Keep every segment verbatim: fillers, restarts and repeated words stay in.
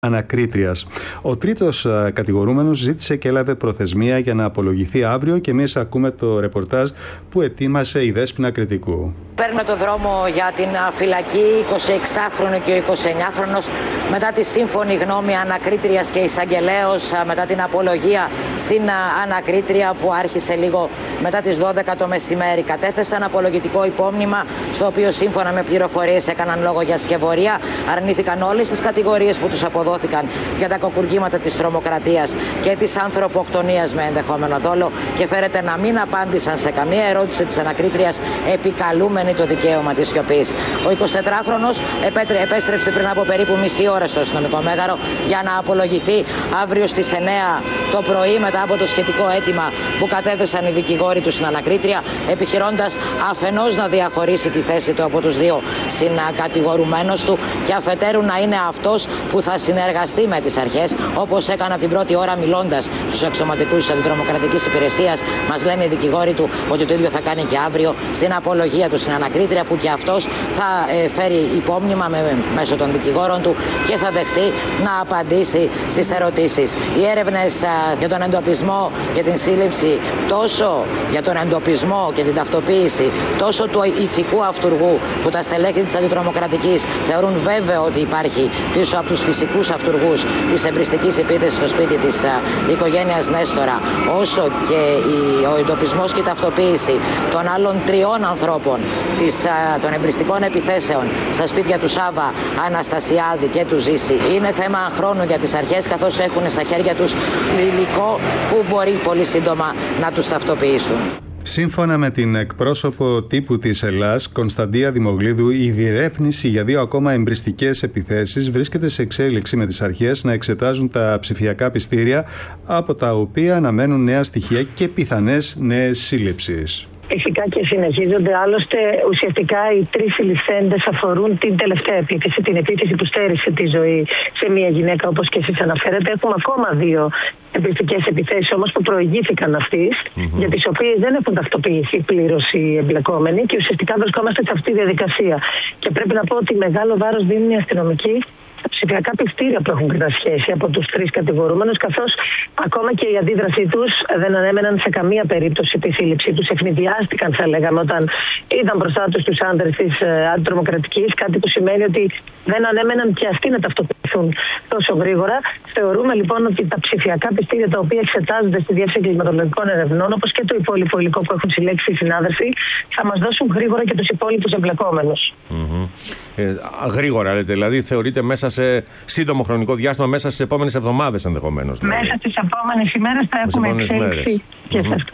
ανακρίτριας. Ο τρίτος κατηγορούμενος ζήτησε και έλαβε προθεσμία για να απολογηθεί αύριο και εμείς ακούμε το ρεπορτάζ που ετοίμασε η Δέσποινα Κρητικού. Παίρνουμε το δρόμο για την φυλακή εικοσιεξάχρονο και ο εικοσιεννιάχρονος μετά τη σύμφωνη γνώμη ανακρίτριας και εισαγγελέως, μετά την απολογία στην ανακρίτρια που άρχισε λίγο μετά τις δώδεκα το μεσημέρι. Κατέθεσαν απολογητικό υπόμνημα στο οποίο σύμφωνα με πληροφορίες έκαναν λόγο για σκευωρία, αρνήθηκαν όλες τις κατηγορίες που τους αποδόθηκαν για τα κακουργήματα της τρομοκρατίας και της ανθρωποκτονίας με ενδεχόμενο δόλο και φέρεται να μην απάντησαν σε καμία ερώτηση της ανακρίτριας, επικαλούμενοι το δικαίωμα της σιωπής. Ο εικοσιτετράχρονος επέστρεψε πριν από περίπου μισή ώρα στο αστυνομικό μέγαρο για να απολογηθεί αύριο στις εννιά το πρωί μετά από το σχετικό αίτημα που κατέθεσαν οι δικηγόροι του στην ανακρίτρια, επιχειρώντας αφενός να διαχωρίσει τη θέση του από τους δύο συνακατηγορουμένους του και αφετέρου να είναι αυτός που θα συνεργαστεί με τις αρχές, όπως έκανα την πρώτη ώρα μιλώντας στους αξιωματικούς της αντιτρομοκρατικής υπηρεσίας. Μας λένε οι δικηγόροι του ότι το ίδιο θα κάνει και αύριο στην απολογία του στην ανακρίτρια, που και αυτός θα ε, φέρει υπόμνημα με, μέσω των δικηγόρων του και θα δεχτεί να απαντήσει στις ερωτήσεις. Οι έρευνες α, για τον εντοπισμό και την σύλληψη, τόσο για τον εντοπισμό και την ταυτοποίηση, τόσο του ηθικού αυτουργού που τα στελέχη της αντιτρομοκρατικής θεωρούν βέβαιο ότι υπάρχει πίσω από τους φυσικούς αυτουργούς της εμπριστικής επίθεσης στο σπίτι της α, οικογένειας Νέστορα, όσο και η, ο εντοπισμός και η ταυτοποίηση των άλλων τριών ανθρώπων της, α, των εμπριστικών επιθέσεων στα σπίτια του Σάβα, Αναστασιάδη και του Ζήση είναι θέμα χρόνου για τις αρχές, καθώς έχουν στα χέρια τους υλικό που μπορεί πολύ σύντομα να τους ταυτοποιήσουν. Σύμφωνα με την εκπρόσωπο τύπου της Ελλάς, Κωνσταντία Δημογλίδου, η διερεύνηση για δύο ακόμα εμπριστικές επιθέσεις βρίσκεται σε εξέλιξη με τις αρχές να εξετάζουν τα ψηφιακά πιστήρια, από τα οποία αναμένουν νέα στοιχεία και πιθανές νέες σύλληψεις. Φυσικά και συνεχίζονται. Άλλωστε, ουσιαστικά οι τρεις συλληφθέντες αφορούν την τελευταία επίθεση, την επίθεση που στέρισε τη ζωή σε μια γυναίκα, όπως και εσείς αναφέρετε. Έχουμε ακόμα δύο εμπριστικές επιθέσεις όμως που προηγήθηκαν αυτής, mm-hmm. για τις οποίες δεν έχουν ταυτοποιηθεί πλήρως οι εμπλεκόμενοι και ουσιαστικά βρισκόμαστε σε αυτή τη διαδικασία. Και πρέπει να πω ότι μεγάλο βάρος δίνουν οι αστυνομικοί τα ψηφιακά πιστήρια που έχουν κατασχέσει από τους τρεις κατηγορούμενους, καθώς ακόμα και η αντίδρασή τους δεν ανέμεναν σε καμία περίπτωση τη σύλληψή τους. Ευνηδιάστηκαν, θα λέγαμε, όταν είδαν μπροστά τους τους άντρες της αντιτρομοκρατικής, κάτι που σημαίνει ότι δεν ανέμεναν και αυτοί να ταυτοποιηθούν τόσο γρήγορα. Θεωρούμε λοιπόν ότι τα ψηφιακά πιστήρια τα οποία εξετάζονται στη Διεύθυνση Κλιματολογικών Ερευνών, όπως και το υπόλοιπο υλικό που έχουν συλλέξει οι συνάδελφοι, θα μας δώσουν γρήγορα και τους υπόλοιπους εμπλεκόμενους. Mm-hmm. Ε, γρήγορα, λέτε, δηλαδή θεωρείτε μέσα σε σύντομο χρονικό διάστημα, μέσα στις επόμενες εβδομάδες ενδεχομένως. Δηλαδή. Μέσα στις επόμενες ημέρες θα έχουμε εξέλιξη και mm-hmm. σε αυτό.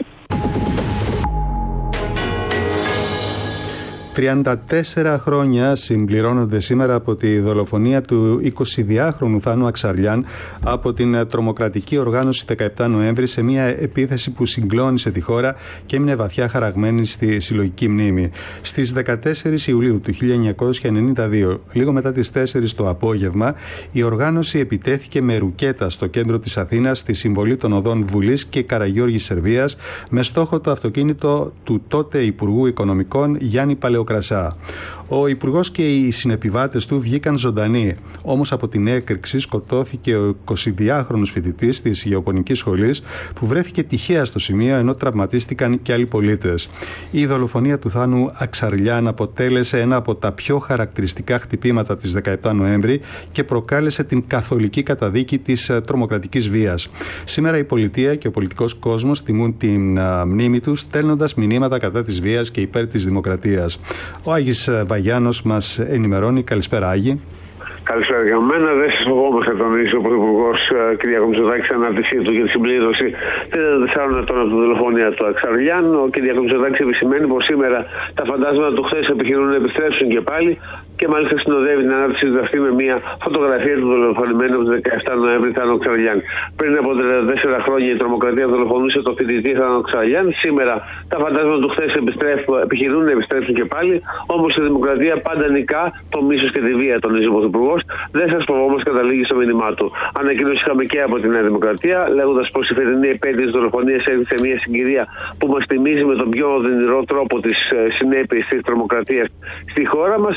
τριάντα τέσσερα χρόνια συμπληρώνονται σήμερα από τη δολοφονία του εικοσιδυάχρονου Θάνου Αξαριάν από την τρομοκρατική οργάνωση δεκαεπτά Νοέμβρη, σε μια επίθεση που συγκλώνησε τη χώρα και έμεινε βαθιά χαραγμένη στη συλλογική μνήμη. Στις δεκατέσσερις Ιουλίου του χίλια εννιακόσια ενενήντα δύο, λίγο μετά τις τέσσερις το απόγευμα, η οργάνωση επιτέθηκε με ρουκέτα στο κέντρο της Αθήνας, στη συμβολή των οδών Βουλής και Καραγιώργης Σερβίας, με στόχο το αυτοκίνητο του τότε Υπουργού Οικονομικών Γιάννη Παλαιοκρασά. Ο Υπουργός και οι συνεπιβάτες του βγήκαν ζωντανοί. Όμως από την έκρηξη σκοτώθηκε ο εικοσιδυάχρονος φοιτητής της Γεωπονικής Σχολής, που βρέθηκε τυχαία στο σημείο, ενώ τραυματίστηκαν και άλλοι πολίτες. Η δολοφονία του Θάνου Αξαριάν αποτέλεσε ένα από τα πιο χαρακτηριστικά χτυπήματα της δεκαεπτά Νοέμβρη και προκάλεσε την καθολική καταδίκη της τρομοκρατικής βίας. Σήμερα η πολιτεία και ο πολιτικός κόσμος τιμούν την α, μνήμη του, στέλνοντας μηνύματα κατά της βίας και υπέρ της δημοκρατίας. Ο Άγης Βαγιάνος μας ενημερώνει. Καλησπέρα, Άγη. Καλησπέρα για μένα. Δεν σας φοβόμαστε τον ο Πρωθυπουργός κ. Μητσοτάκη στην ανάρτησή του για τη συμπλήρωση τριάντα τεσσάρων ετών από τη δολοφονία του Αξαριάν. Ο κ. Μητσοτάκης επισημαίνει πως σήμερα τα φαντάσματα του χθες επιχειρούν να επιστρέψουν και πάλι, και μάλιστα συνοδεύει την ανάρτησή του αυτή με μια φωτογραφία του δολοφονημένου από το δεκαεπτά Νοέμβρη Θάνο Αξαριάν. Πριν από τριάντα τέσσερα χρόνια η τρομοκρατία δολοφονούσε το φοιτητή Θάνο Αξαριάν. Σήμερα τα φαντάσματα του χθες επιχειρούν να επιστρέψουν και πάλι, όμως η δημοκρατία πάντα νικά το μίσος και τη βία, τονίζει ο Πρωθυπουργός. Δεν σας φοβόμαστε, καταλήγει στο μήνυμά του. Ανακοίνωση είχαμε και από τη Νέα Δημοκρατία, λέγοντας πως η φετινή επέτειο της δολοφονίας έρχεται σε μια συγκυρία που μας θυμίζει με τον πιο οδυνηρό τρόπο τις συνέπειες της τρομοκρατίας στη χώρα μας. Σήμερα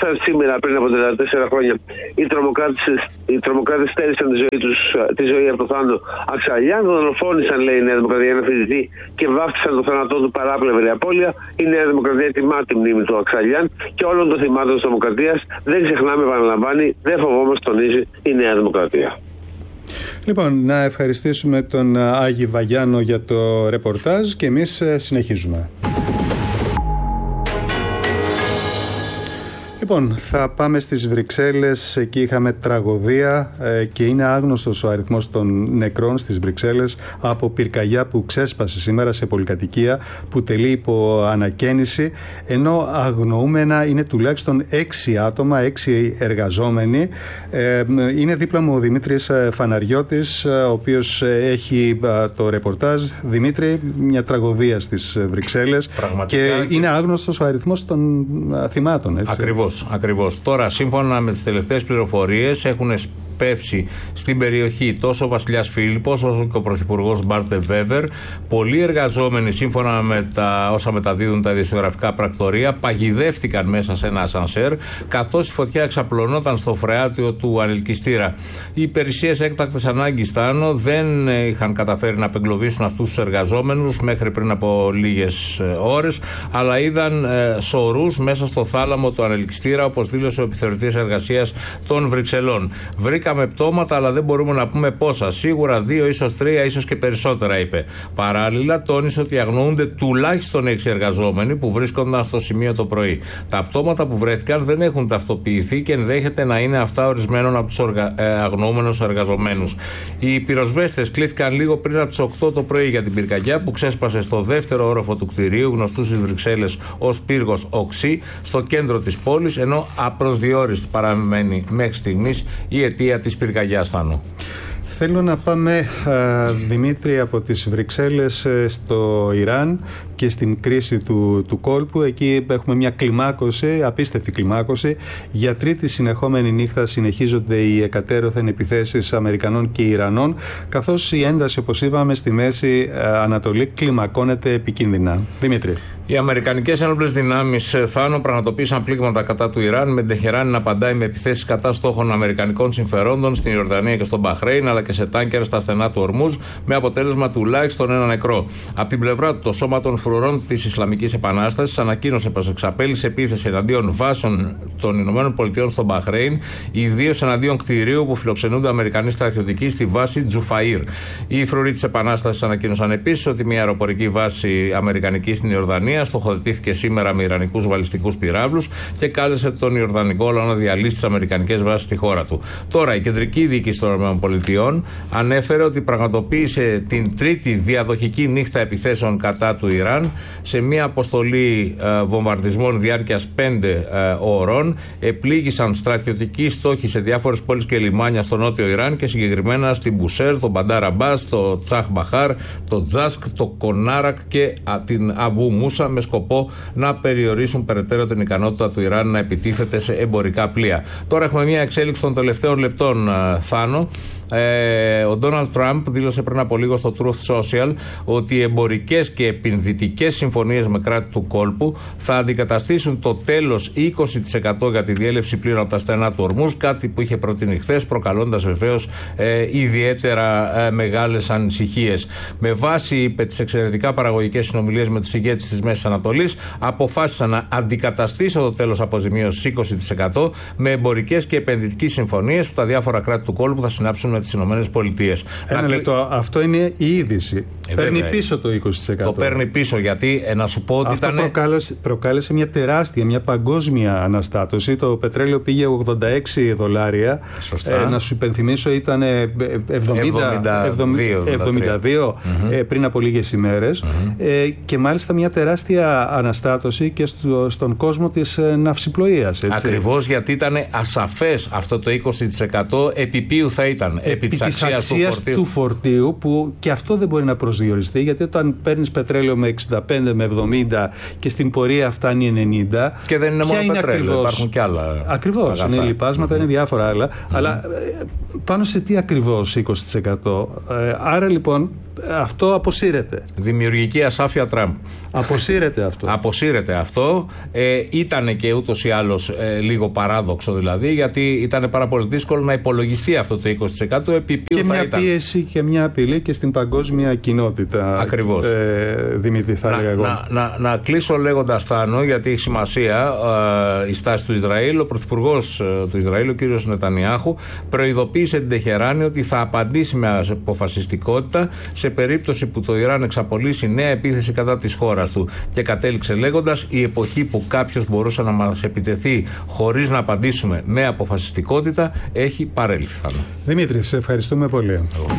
πριν από τριάντα τέσσερα χρόνια οι τρομοκράτες, οι τρομοκράτες στέλνησαν τη ζωή, τους, τη ζωή από το θάνατο Αξαλιάν, τον δολοφόνησαν, λέει η Νέα Δημοκρατία, ένα φοιτητή και βάφτισαν το θάνατό του παράπλευρη απώλεια. Η Νέα Δημοκρατία τιμά τη μνήμη του Αξαλιάν και όλων των θυμάτων της τρομοκρατίας. Δεν ξεχνάμε, επαναλαμβάνει, δεν φοβόμαστε, τονίζει η Νέα Δημοκρατία. Λοιπόν, να ευχαριστήσουμε τον Άγη Βαγιάνο για το ρεπορτάζ και εμείς συνεχίζουμε. Λοιπόν, θα πάμε στις Βρυξέλλες. Εκεί είχαμε τραγωδία ε, και είναι άγνωστος ο αριθμός των νεκρών στις Βρυξέλλες από πυρκαγιά που ξέσπασε σήμερα σε πολυκατοικία που τελεί υπό ανακαίνιση, ενώ αγνοούμενα είναι τουλάχιστον έξι άτομα, έξι εργαζόμενοι. Ε, είναι δίπλα μου ο Δημήτρης Φαναριώτης, ο οποίος έχει το ρεπορτάζ. Δημήτρη, μια τραγωδία στις Βρυξέλλες. Πραγματικά. Και είναι άγνωστος ο αριθμός των θυμάτων, έτσι. Ακριβώς. Ακριβώς. Τώρα, σύμφωνα με τις τελευταίες πληροφορίες, έχουν πέσει στην περιοχή τόσο ο βασιλιάς Φίλιππος όσο και ο πρωθυπουργός Μπάρτε Βέβερ. Πολλοί εργαζόμενοι, σύμφωνα με τα όσα μεταδίδουν τα ειδησιογραφικά πρακτορία, παγιδεύτηκαν μέσα σε ένα ασανσέρ, καθώς η φωτιά εξαπλωνόταν στο φρεάτιο του ανελκυστήρα. Οι υπηρεσίες έκτακτης ανάγκης Τάνο δεν είχαν καταφέρει να απεγκλωβίσουν αυτούς τους εργαζόμενους μέχρι πριν από λίγες ώρες, αλλά είδαν ε, σωρούς μέσα στο θάλαμο του ανελκυστήρα, όπως δήλωσε ο επιθεωρητής εργασίας των Βρυξελών. Βρήκαμε πτώματα, αλλά δεν μπορούμε να πούμε πόσα. Σίγουρα δύο, ίσως τρία, ίσως και περισσότερα, είπε. Παράλληλα, τόνισε ότι αγνοούνται τουλάχιστον έξι εργαζόμενοι που βρίσκονταν στο σημείο το πρωί. Τα πτώματα που βρέθηκαν δεν έχουν ταυτοποιηθεί και ενδέχεται να είναι αυτά ορισμένων από τους οργα... ε, αγνοούμενους εργαζομένους. Οι πυροσβέστες κλήθηκαν λίγο πριν από τις οκτώ το πρωί για την πυρκαγιά που ξέσπασε στο δεύτερο όροφο του κτηρίου, γνωστού στις Βρυξέλλες ως πύργος Οξύ, στο κέντρο της πόλης, ενώ απροσδιόριστη παραμένει μέχρι στιγμής η αιτία της πυρκαγιάς, Θάνο. Θέλω να πάμε, α, Δημήτρη, από τις Βρυξέλλες στο Ιράν και στην κρίση του, του κόλπου. Εκεί έχουμε μια κλιμάκωση, απίστευτη κλιμάκωση. Για τρίτη συνεχόμενη νύχτα συνεχίζονται οι εκατέρωθεν επιθέσεις Αμερικανών και Ιρανών, καθώς η ένταση, όπως είπαμε, στη Μέση Ανατολή κλιμακώνεται επικίνδυνα. Δημήτρη. Οι αμερικανικές ένοπλες δυνάμεις, Θάνο, πραγματοποίησαν πλήγματα κατά του Ιράν, με την Τεχεράνη να απαντάει με επιθέσεις κατά στόχων αμερικανικών συμφερόντων στην Ιορδανία και στον Μπαχρέιν, αλλά και σε τάνκερ στα στενά του Ορμούζ, με αποτέλεσμα τουλάχιστον ένα νεκρό. Από την πλευρά του, το Σώμα των Φρουρών της Ισλαμικής Επανάστασης ανακοίνωσε πως εξαπέλυσε επίθεση εναντίον βάσεων των ΗΠΑ στον Μπαχρέιν, ιδίως εναντίον κτηρίου που φιλοξενούνται Αμερικανοί στρατιωτικοί στη βάση Τζουφαΐρ. Οι Φρουροί της Επανάστασης ανακοίνωσαν επίσης ότι μια αεροπορική βάση αμερικανική στην Ιορδανία στοχοθετήθηκε σήμερα με ιρανικούς βαλιστικούς πυράβλους και κάλεσε τον Ιορδανικό λαό να διαλύσει τις αμερικανικές βάσεις στη χώρα του. Τώρα, η κεντρική διοίκηση των ΗΠΑ ανέφερε ότι πραγματοποίησε την τρίτη διαδοχική νύχτα επιθέσεων κατά του Ιράν σε μια αποστολή ε, βομβαρδισμών διάρκειας πέντε ε, ώρων. Επλήγησαν στρατιωτικοί στόχοι σε διάφορες πόλεις και λιμάνια στο νότιο Ιράν και συγκεκριμένα στην Μπουσέρ, τον Μπαντάρ Αμπάς, το Τσάχ Μπαχάρ, το Τζάσκ, το Κονάρακ και α, την Αμπού Μούσα, με σκοπό να περιορίσουν περαιτέρω την ικανότητα του Ιράν να επιτίθεται σε εμπορικά πλοία. Τώρα έχουμε μια εξέλιξη των τελευταίων λεπτών, Θάνο. Ε, ο Ντόναλντ Τραμπ δήλωσε πριν από λίγο στο Truth Social ότι οι εμπορικές και επενδυτικές συμφωνίες με κράτη του κόλπου θα αντικαταστήσουν το τέλος είκοσι τοις εκατό για τη διέλευση πλοίων από τα στενά του Ορμούζ, κάτι που είχε προτείνει χθες, προκαλώντας βεβαίως ε, ιδιαίτερα ε, μεγάλες ανησυχίες. Με βάση τις εξαιρετικά παραγωγικές συνομιλίες με τους ηγέτες της Μέσης Ανατολής, αποφάσισαν να αντικαταστήσουν το τέλος αποζημίωσης είκοσι τοις εκατό με εμπορικές και επενδυτικές συμφωνίες που τα διάφορα κράτη του κόλπου θα συνάψουν με τις Ηνωμένες Πολιτείες. Ένα λεπτό. Αυτό είναι η είδηση. Ε, παίρνει βέβαια πίσω το είκοσι τοις εκατό. Το παίρνει πίσω, γιατί ε, να σου πω ότι αυτό ήταν. Προκάλεσε, προκάλεσε μια τεράστια, μια παγκόσμια αναστάτωση. Το πετρέλαιο πήγε ογδόντα έξι δολάρια. Σωστά. Ε, να σου υπενθυμίσω, ήταν εβδομήντα δύο mm-hmm. ε, πριν από λίγες ημέρες. Mm-hmm. Ε, και μάλιστα μια τεράστια αναστάτωση και στο, στον κόσμο της ε, ναυσιπλοείας. Ακριβώς, γιατί ήταν ασαφές αυτό το είκοσι τοις εκατό επί ποιου θα ήταν. Επί, επί της αξίας, αξίας του, φορτίου. του φορτίου, που και αυτό δεν μπορεί να προσδιοριστεί, γιατί όταν παίρνεις πετρέλαιο με εξήντα πέντε με εβδομήντα και στην πορεία φτάνει ενενήντα. Και δεν είναι μόνο είναι πετρέλαιο, ακριβώς, υπάρχουν και άλλα. Ακριβώς, είναι λιπάσματα, mm-hmm. είναι διάφορα άλλα. Mm-hmm. Αλλά πάνω σε τι ακριβώς είκοσι τοις εκατό. Ε, άρα λοιπόν αυτό αποσύρεται. Δημιουργική ασάφεια Τραμπ. Αποσύρεται αυτό. Αποσύρεται αυτό. Ε, ήταν και ούτως ή άλλως ε, λίγο παράδοξο δηλαδή, γιατί ήταν πάρα πολύ δύσκολο να υπολογιστεί αυτό το είκοσι τοις εκατό επί ποιου και θα μια ήταν. πίεση και μια απειλή και στην παγκόσμια κοινότητα. Ακριβώς. Ε, Δημήτρη, θα έλεγα εγώ. Να, να, να κλείσω λέγοντας, Θάνο, γιατί έχει σημασία ε, η στάση του Ισραήλ. Ο πρωθυπουργός ε, του Ισραήλ, ο κύριος Νετανιάχου, προειδοποίησε την Τεχεράνη ότι θα απαντήσει με αποφασιστικότητα σε περίπτωση που το Ιράν εξαπολύσει νέα επίθεση κατά της χώρας του. Και κατέληξε λέγοντας: η εποχή που κάποιος μπορούσε να μας επιτεθεί χωρίς να απαντήσουμε με αποφασιστικότητα έχει παρέλθει. Δημήτρη, σε ευχαριστούμε πολύ.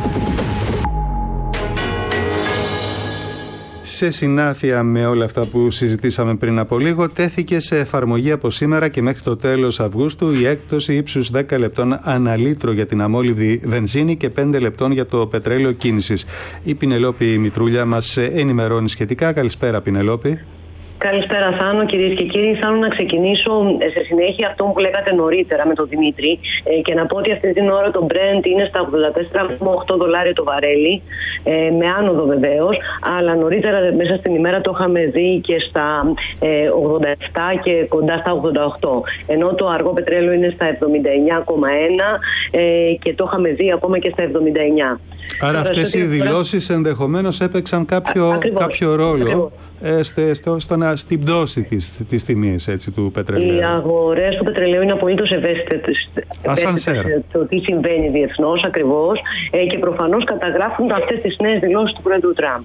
Σε συνάφεια με όλα αυτά που συζητήσαμε πριν από λίγο, τέθηκε σε εφαρμογή από σήμερα και μέχρι το τέλος Αυγούστου η έκπτωση ύψους δέκα λεπτών ανά λίτρο για την αμόλυβδη βενζίνη και πέντε λεπτών για το πετρέλαιο κίνησης. Η Πινελόπη Μητρούλια μας ενημερώνει σχετικά. Καλησπέρα, Πινελόπη. Καλησπέρα, Θάνο, κυρίες και κύριοι. Θέλω να ξεκινήσω σε συνέχεια αυτό που λέγατε νωρίτερα με τον Δημήτρη και να πω ότι αυτή την ώρα το Brent είναι στα ογδόντα τέσσερα κόμμα οκτώ δολάρια το βαρέλι, με άνοδο βεβαίως, αλλά νωρίτερα μέσα στην ημέρα το είχαμε δει και στα ογδόντα επτά και κοντά στα ογδόντα οκτώ. Ενώ το αργό πετρέλαιο είναι στα εβδομήντα εννιά κόμμα ένα και το είχαμε δει ακόμα και στα εβδομήντα εννιά. Άρα αυτές οι δηλώσεις ενδεχομένως έπαιξαν κάποιο, κάποιο ρόλο ε, στο, στο, στο, να, στην πτώση της, της τιμής έτσι, του πετρελαίου. Οι αγορές του πετρελαίου είναι απολύτως ευαίσθητες το τι συμβαίνει διεθνώς ακριβώς ε, και προφανώς καταγράφουν αυτές τις νέες δηλώσεις του Πρόεδρου Τραμπ.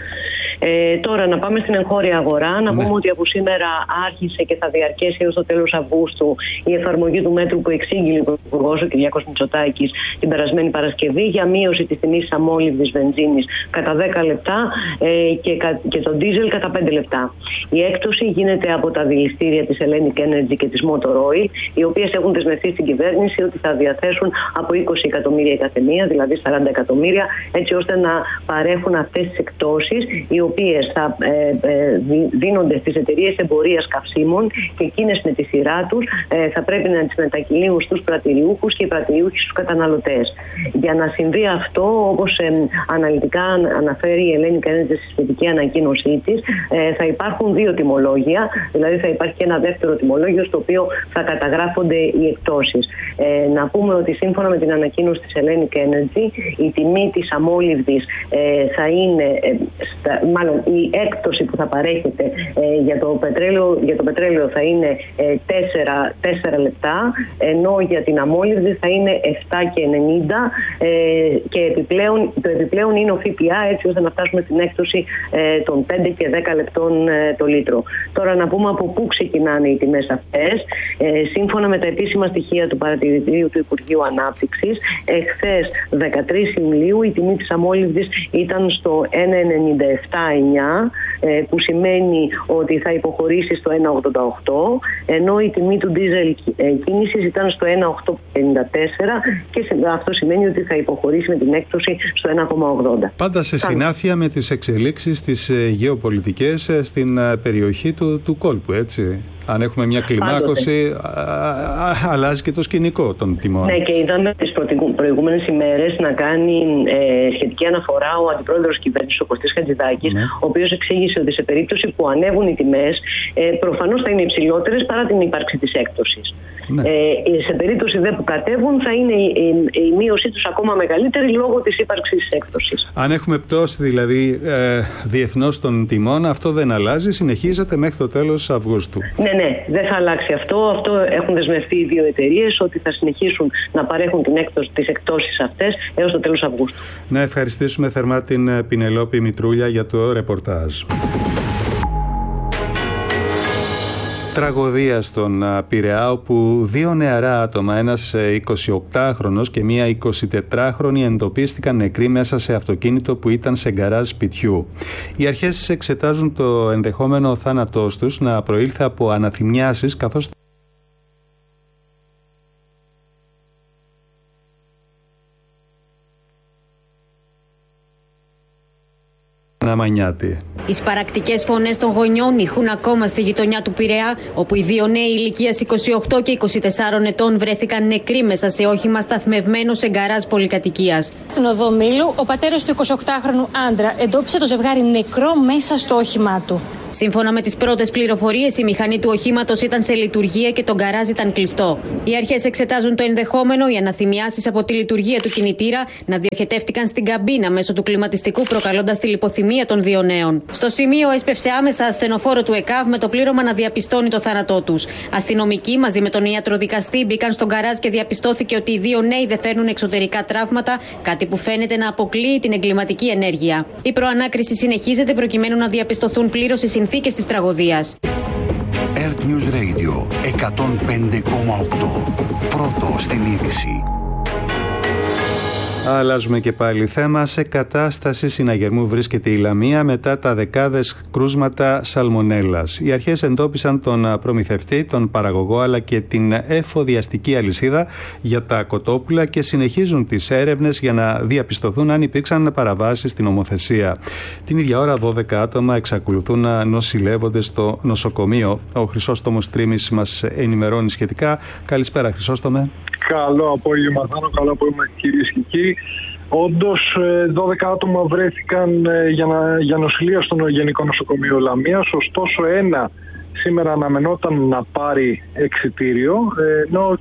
Ε, τώρα να πάμε στην εγχώρια αγορά, να πούμε ναι. ότι από σήμερα άρχισε και θα διαρκέσει έως το τέλος Αυγούστου η εφαρμογή του μέτρου που εξήγηλε ο Υπουργός ο Κυριάκος Μητσοτάκης την περασμένη Παρασκευή για μείωση της τιμής της αμόλυβδης βενζίνης κατά δέκα λεπτά ε, και, και το ντίζελ κατά πέντε λεπτά. Η έκπτωση γίνεται από τα δηληστήρια της Hellenic Energy και της Motor Oil, οι οποίες έχουν δεσμευτεί στην κυβέρνηση ότι θα διαθέσουν από είκοσι εκατομμύρια η καθεμία, δηλαδή σαράντα εκατομμύρια, έτσι ώστε να παρέχουν αυτές τις εκπτώσεις, οι οποίες θα ε, ε, δίνονται στις εταιρείες εμπορίας καυσίμων και εκείνες με τη σειρά τους ε, θα πρέπει να τις μετακυλίουν στους πρατηριούχους και οι πρατηριούχοι στους καταναλωτές. Για να συμβεί αυτό, όπως ε, αναλυτικά αναφέρει η Hellenic Energy στη σχετική ανακοίνωσή της, ε, θα υπάρχουν δύο τιμολόγια, δηλαδή θα υπάρχει και ένα δεύτερο τιμολόγιο στο οποίο θα καταγράφονται οι εκπτώσεις. Ε, να πούμε ότι σύμφωνα με την ανακοίνωση της Hellenic Energy, η τιμή της αμόλυβδης ε, θα είναι, ε, στα, μάλλον η έκπτωση που θα παρέχεται ε, για, το πετρέλαιο, για το πετρέλαιο θα είναι ε, τέσσερα λεπτά, ενώ για την αμόλυβδη θα είναι επτά και ενενήντα ε, και επιπλέον, το επιπλέον είναι ο ΦΠΑ, έτσι ώστε να φτάσουμε στην έκπτωση ε, των πέντε και δέκα λεπτών ε, το λίτρο. Τώρα να πούμε από πού ξεκινάνε οι τιμές αυτές. Ε, σύμφωνα με τα επίσημα στοιχεία του παρατηρητηρίου του Υπουργείου Ανάπτυξης, εχθές δεκατρείς Ιουλίου η τιμή της αμόλυβδης ήταν στο ένα ενενήντα επτά εννιά, που σημαίνει ότι θα υποχωρήσει στο ένα ογδόντα οκτώ, ενώ η τιμή του ντίζελ κίνησης ήταν στο ένα οκτώ πενήντα τέσσερα και αυτό σημαίνει ότι θα υποχωρήσει με την έκπτωση στο ένα κόμμα ογδόντα. Πάντα σε συνάφεια με τις εξελίξεις τις γεωπολιτικές στην περιοχή του, του κόλπου, έτσι. Αν έχουμε μια κλιμάκωση, α, α, α, αλλάζει και το σκηνικό των τιμών. Ναι, και είδαμε τις προηγούμενες ημέρες να κάνει ε, σχετική αναφορά ο αντιπρόεδρος κυβέρνησης, ο Κωστής Χατζηδάκης, ναι. ο οποίος εξήγησε ότι σε περίπτωση που ανέβουν οι τιμές, ε, προφανώς θα είναι υψηλότερες παρά την ύπαρξη της έκπτωσης. Ναι. Ε, σε περίπτωση δε που κατέβουν, θα είναι η, η, η μείωσή τους ακόμα μεγαλύτερη λόγω της ύπαρξης της έκπτωσης. Αν έχουμε πτώση δηλαδή ε, διεθνώς των τιμών, αυτό δεν αλλάζει, συνεχίζεται μέχρι το τέλος Αυγούστου. Ναι, ναι, δεν θα αλλάξει αυτό. Αυτό έχουν δεσμευτεί οι δύο εταιρείες ότι θα συνεχίσουν να παρέχουν την έκπτωση, τις εκπτώσεις αυτές έως το τέλος Αυγούστου. Να ευχαριστήσουμε θερμά την Πινελόπη Μητρούλια για το ρεπορτάζ. Τραγωδία στον Πειραιά, όπου δύο νεαρά άτομα, ένας εικοσιοκτάχρονος και μία εικοσιτετράχρονη, εντοπίστηκαν νεκροί μέσα σε αυτοκίνητο που ήταν σε γκαράζ σπιτιού. Οι αρχές εξετάζουν το ενδεχόμενο θάνατός τους να προήλθε από αναθυμιάσεις, καθώς Μανιάτη. Οι σπαρακτικές φωνές των γονιών ηχούν ακόμα στη γειτονιά του Πειραιά, όπου οι δύο νέοι ηλικίας είκοσι οκτώ και είκοσι τεσσάρων ετών βρέθηκαν νεκροί μέσα σε όχημα σταθμευμένο σε γκαράζ πολυκατοικίας. Στην οδό Μήλου, ο πατέρας του εικοσιοκτάχρονου άντρα εντόπισε το ζευγάρι νεκρό μέσα στο όχημά του. Σύμφωνα με τις πρώτες πληροφορίες, η μηχανή του οχήματος ήταν σε λειτουργία και το γκαράζ ήταν κλειστό. Οι αρχές εξετάζουν το ενδεχόμενο οι αναθυμιάσεις από τη λειτουργία του κινητήρα να διοχετεύτηκαν στην καμπίνα μέσω του κλιματιστικού, προκαλώντας τη λιποθυμία των δύο νέων. Στο σημείο έσπευσε άμεσα ασθενοφόρο του ΕΚΑΒ με το πλήρωμα να διαπιστώνει το θάνατό τους. Αστυνομικοί μαζί με τον ιατροδικαστή μπήκαν στον γκαράζ και διαπιστώθηκε ότι οι δύο νέοι δεν φέρνουν εξωτερικά τραύματα, κάτι που φαίνεται να αποκλείει την εγκληματική ενέργεια. Η προανάκριση συνεχίζεται προκειμένου να διαπιστωθούν πλήρως οι συνθήκες της τραγωδίας. Earth News Radio εκατόν πέντε κόμμα οκτώ. Πρώτο στην είδηση. Αλλάζουμε και πάλι θέμα. Σε κατάσταση συναγερμού βρίσκεται η Λαμία μετά τα δεκάδες κρούσματα σαλμονέλας. Οι αρχές εντόπισαν τον προμηθευτή, τον παραγωγό αλλά και την εφοδιαστική αλυσίδα για τα κοτόπουλα και συνεχίζουν τις έρευνες για να διαπιστωθούν αν υπήρξαν παραβάσεις στην νομοθεσία. Την ίδια ώρα δώδεκα άτομα εξακολουθούν να νοσηλεύονται στο νοσοκομείο. Ο Χρυσόστομος Τρίμης μας ενημερώνει σχετικά. Καλησπέρα Χρυσόστομε. Καλό απόγευμα, Θάνο, καλό απόγευμα κυρίες και κύριοι. Όντως, δώδεκα άτομα βρέθηκαν για, να, για νοσηλεία στο Γενικό Νοσοκομείο Λαμίας, ωστόσο ένα σήμερα αναμενόταν να πάρει εξιτήριο, ενώ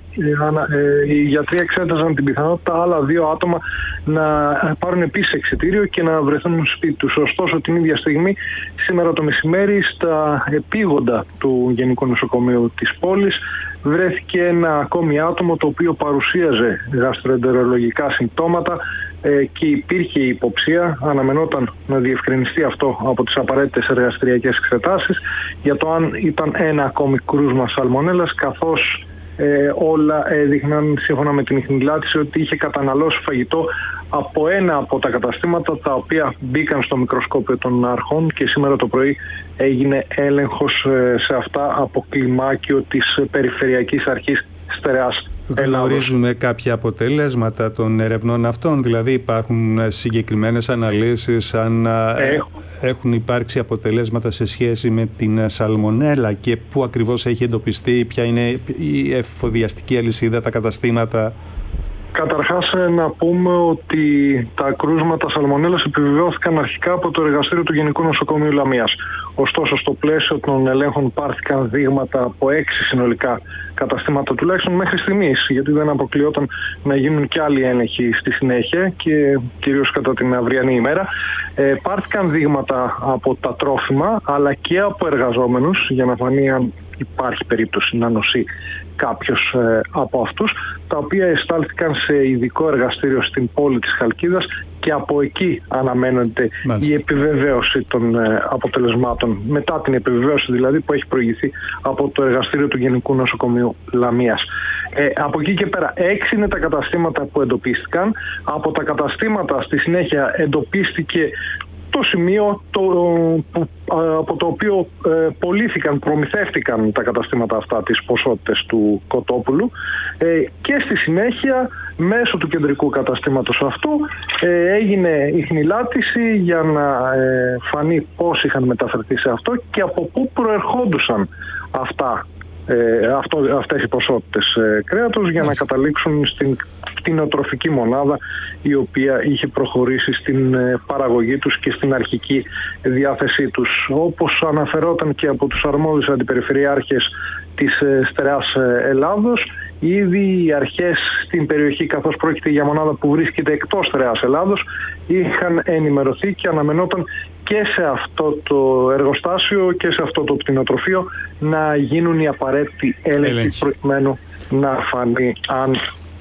οι γιατροί εξέταζαν την πιθανότητα άλλα δύο άτομα να πάρουν επίσης εξιτήριο και να βρεθούν σπίτι τους. Ωστόσο, την ίδια στιγμή, σήμερα το μεσημέρι, στα επίγοντα του Γενικού Νοσοκομείου της πόλης, βρέθηκε ένα ακόμη άτομο το οποίο παρουσίαζε γαστροεντερολογικά συμπτώματα και υπήρχε υποψία, αναμενόταν να διευκρινιστεί αυτό από τις απαραίτητες εργαστηριακές εξετάσεις, για το αν ήταν ένα ακόμη κρούσμα σαλμονέλας, καθώς ε, όλα έδειχναν σύμφωνα με την ιχνηλάτηση ότι είχε καταναλώσει φαγητό από ένα από τα καταστήματα τα οποία μπήκαν στο μικροσκόπιο των αρχών και σήμερα το πρωί έγινε έλεγχος σε αυτά από κλιμάκιο της Περιφερειακής Αρχής Στερεάς. Γνωρίζουμε κάποια αποτελέσματα των ερευνών αυτών, δηλαδή υπάρχουν συγκεκριμένες αναλύσεις αν Έχω. έχουν υπάρξει αποτελέσματα σε σχέση με την σαλμονέλα και πού ακριβώς έχει εντοπιστεί, ποια είναι η εφοδιαστική αλυσίδα, τα καταστήματα? Καταρχάς να πούμε ότι τα κρούσματα σαλμονέλας επιβεβαιώθηκαν αρχικά από το εργαστήριο του Γενικού Νοσοκομείου Λαμίας. Ωστόσο, στο πλαίσιο των ελέγχων πάρθηκαν δείγματα από έξι συνολικά καταστήματα τουλάχιστον μέχρι στιγμής, γιατί δεν αποκλειόταν να γίνουν και άλλοι έλεγχοι στη συνέχεια και κυρίως κατά την αυριανή ημέρα. Ε, πάρθηκαν δείγματα από τα τρόφιμα αλλά και από εργαζόμενους για να φανεί αν υπάρχει περίπτωση να νοσεί κάποιος ε, από αυτούς, τα οποία εστάλθηκαν σε ειδικό εργαστήριο στην πόλη της Χαλκίδας και από εκεί αναμένεται Μάλιστα. η επιβεβαίωση των ε, αποτελεσμάτων, μετά την επιβεβαίωση δηλαδή που έχει προηγηθεί από το εργαστήριο του Γενικού Νοσοκομείου Λαμίας. Ε, από εκεί και πέρα έξι είναι τα καταστήματα που εντοπίστηκαν. Από τα καταστήματα στη συνέχεια εντοπίστηκε το σημείο το, που, από το οποίο ε, πωλήθηκαν, προμηθεύτηκαν τα καταστήματα αυτά τις ποσότητες του κοτόπουλου ε, και στη συνέχεια μέσω του κεντρικού καταστήματος αυτού ε, έγινε ιχνηλάτηση για να ε, φανεί πώς είχαν μεταφερθεί σε αυτό και από πού προερχόντουσαν αυτά, ε, αυτό, αυτές οι ποσότητες ε, κρέατος για να καταλήξουν στην κτηνοτροφική μονάδα η οποία είχε προχωρήσει στην παραγωγή τους και στην αρχική διάθεσή τους. Όπως αναφερόταν και από τους αρμόδιους αντιπεριφερειάρχες της Στερεάς Ελλάδος, ήδη οι αρχές στην περιοχή, καθώς πρόκειται για μονάδα που βρίσκεται εκτός Στερεάς Ελλάδος, είχαν ενημερωθεί και αναμενόταν και σε αυτό το εργοστάσιο και σε αυτό το κτηνοτροφείο να γίνουν οι απαραίτητοι έλεγχοι προκειμένου να φανεί αν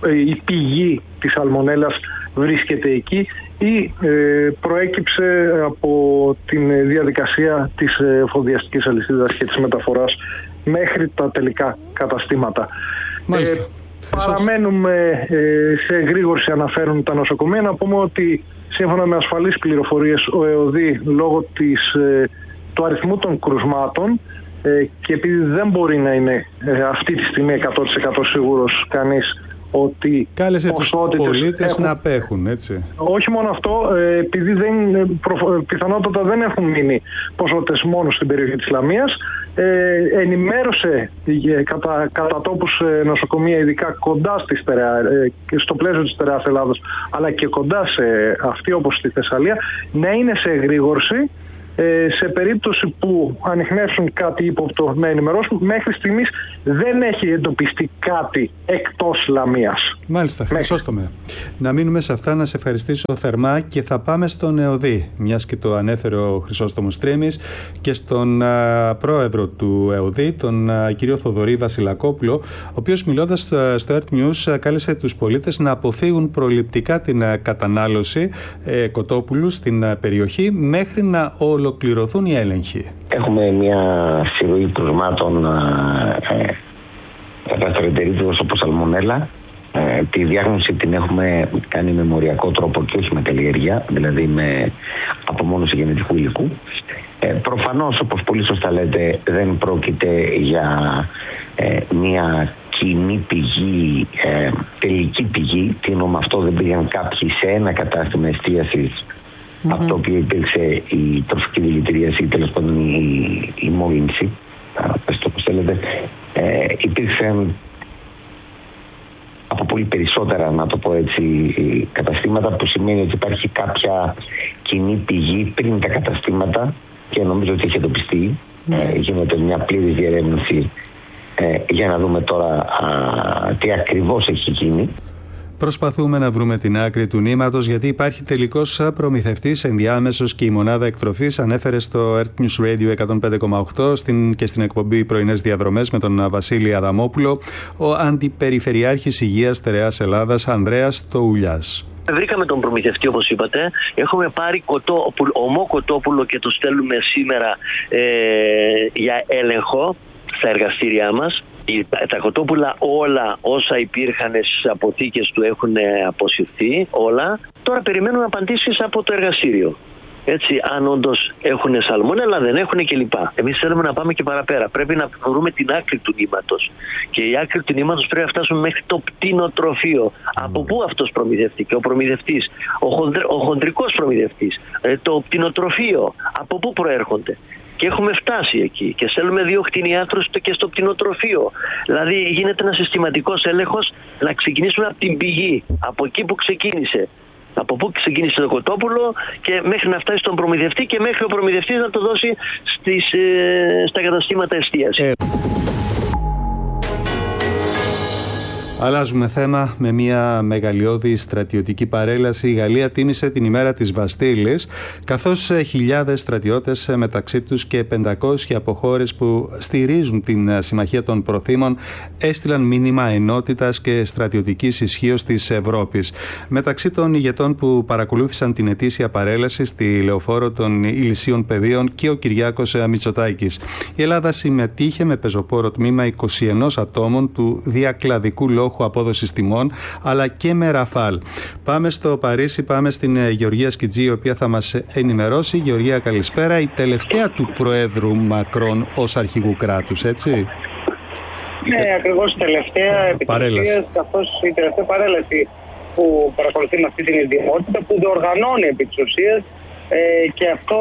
η πηγή της σαλμονέλας βρίσκεται εκεί ή ε, προέκυψε από την διαδικασία της εφοδιαστικής αλυσίδας και της μεταφοράς μέχρι τα τελικά καταστήματα. Ε, παραμένουμε ε, σε εγρήγορση, αναφέρουν τα νοσοκομεία. Να πούμε ότι σύμφωνα με ασφαλείς πληροφορίες ο ΕΟΔΗ λόγω της, ε, του αριθμού των κρουσμάτων ε, και επειδή δεν μπορεί να είναι ε, αυτή τη στιγμή εκατό τοις εκατό σίγουρος κανείς ότι κάλεσε τους πολίτες έχουν... να απέχουν, έτσι. Όχι μόνο αυτό, επειδή δεν, πιθανότατα δεν έχουν μείνει ποσότητες μόνο στην περιοχή της Λαμίας, ε, ενημέρωσε κατά, κατά τόπους νοσοκομεία, ειδικά κοντά στη στερεά, στο πλαίσιο της στερεάς Ελλάδος, αλλά και κοντά σε αυτή όπως στη Θεσσαλία, να είναι σε εγρήγορση σε περίπτωση που ανιχνεύσουν κάτι ύποπτο να ενημερώσουν. Μέχρι στιγμής δεν έχει εντοπιστεί κάτι εκτός Λαμίας. Μάλιστα, Χρυσόστομε. Να μείνουμε σε αυτά, να σε ευχαριστήσω θερμά και θα πάμε στον ΕΟΔΗ, μιας και το ανέφερε ο Χρυσόστομος Τρίμης, και στον α, πρόεδρο του ΕΟΔΗ, τον α, κύριο Θοδωρή Βασιλακόπουλο, ο οποίος μιλώντας α, στο Earth News α, κάλεσε τους πολίτες να αποφύγουν προληπτικά την α, κατανάλωση ε, κοτόπουλου στην α, περιοχή μέχρι να ολοκληρωθούν οι έλεγχοι. Έχουμε μια συρροή κρουσμάτων γαστροεντερίτιδος όπως σαλμονέλα. Ε, τη διάγνωση την έχουμε κάνει με μοριακό τρόπο και όχι με καλλιέργεια, δηλαδή με απομόνωση γενετικού υλικού. Ε, προφανώς, όπως πολύ σωστά λέτε, δεν πρόκειται για ε, μια κοινή πηγή, ε, τελική πηγή. Τι εννοώ με αυτό? Δεν πήγαν κάποιοι σε ένα κατάστημα εστίασης mm-hmm. από το οποίο υπήρξε η τροφική δηλητηρίαση ή τέλος πάντων η, η μόλυνση. Πες το όπως θέλετε. Ε, υπήρξαν από πολύ περισσότερα, να το πω έτσι, καταστήματα, που σημαίνει ότι υπάρχει κάποια κοινή πηγή πριν τα καταστήματα και νομίζω ότι έχει εντοπιστεί. Mm. Ε, γίνεται μια πλήρης διερεύνηση ε, για να δούμε τώρα α, τι ακριβώς έχει γίνει. Προσπαθούμε να βρούμε την άκρη του νήματος, γιατί υπάρχει τελικός προμηθευτής ενδιάμεσος και η μονάδα εκτροφής ανέφερε στο Earth News Radio εκατόν πέντε κόμμα οκτώ στην, και στην εκπομπή Πρωινές Διαδρομές με τον Βασίλη Αδαμόπουλο ο Αντιπεριφερειάρχης Υγείας Στερεάς Ελλάδας Ανδρέας Τοουλιάς. Βρήκαμε τον προμηθευτή όπως είπατε, έχουμε πάρει κοτόπουλο, ομό κοτόπουλο και το στέλνουμε σήμερα ε, για έλεγχο στα εργαστήριά μας. Τα κοτόπουλα όλα όσα υπήρχαν στις αποθήκες του έχουν αποσυρθεί όλα. Τώρα περιμένουμε απαντήσεις από το εργαστήριο. Έτσι, αν όντως έχουν σαλμόνελα, δεν έχουν κλπ. Εμείς θέλουμε να πάμε και παραπέρα. Πρέπει να βρούμε την άκρη του νήματος. Και η άκρη του νήματος πρέπει να φτάσουμε μέχρι το πτηνοτροφείο. Mm. Από πού αυτός προμηθευτεί? Ο προμηθευτής, ο, χοντρ, ο χοντρικός προμηθευτής, ε, το πτηνοτροφείο, από πού προέρχονται? Και έχουμε φτάσει εκεί και στέλνουμε δύο κτηνιάτρους και στο πτηνοτροφείο. Δηλαδή γίνεται ένα συστηματικός έλεγχος, να ξεκινήσουμε από την πηγή, από εκεί που ξεκίνησε. Από πού ξεκίνησε το κοτόπουλο και μέχρι να φτάσει στον προμηθευτή και μέχρι ο προμηθευτής να το δώσει στις, ε, στα καταστήματα εστίασης. Ε. Αλλάζουμε θέμα με μια μεγαλειώδη στρατιωτική παρέλαση. Η Γαλλία τίμησε την ημέρα της Βαστίλης, καθώς χιλιάδες στρατιώτες, μεταξύ τους και πεντακόσιοι από χώρες που στηρίζουν την Συμμαχία των Προθήμων, έστειλαν μήνυμα ενότητας και στρατιωτικής ισχύως της Ευρώπης. Μεταξύ των ηγετών που παρακολούθησαν την ετήσια παρέλαση στη Λεωφόρο των Ηλυσίων Πεδίων και ο Κυριάκος Μητσοτάκης. Η Ελλάδα συμμετείχε με πεζοπόρο τμήμα είκοσι ένα ατόμων του διακλαδικού λόγου απόδοσης τιμών, αλλά και με Ραφάλ. Πάμε στο Παρίσι, πάμε στην Γεωργία Σκιτζή, η οποία θα μας ενημερώσει. Γεωργία, καλησπέρα. Η τελευταία του Προέδρου Μακρόν ως αρχηγού κράτους, έτσι? Ναι, ακριβώς η τελευταία επιτυχία, καθώς η τελευταία παρέλαση που παρακολουθεί με αυτή την ιδιαιότητα, που διοργανώνει επί της ουσίας, ε, και αυτό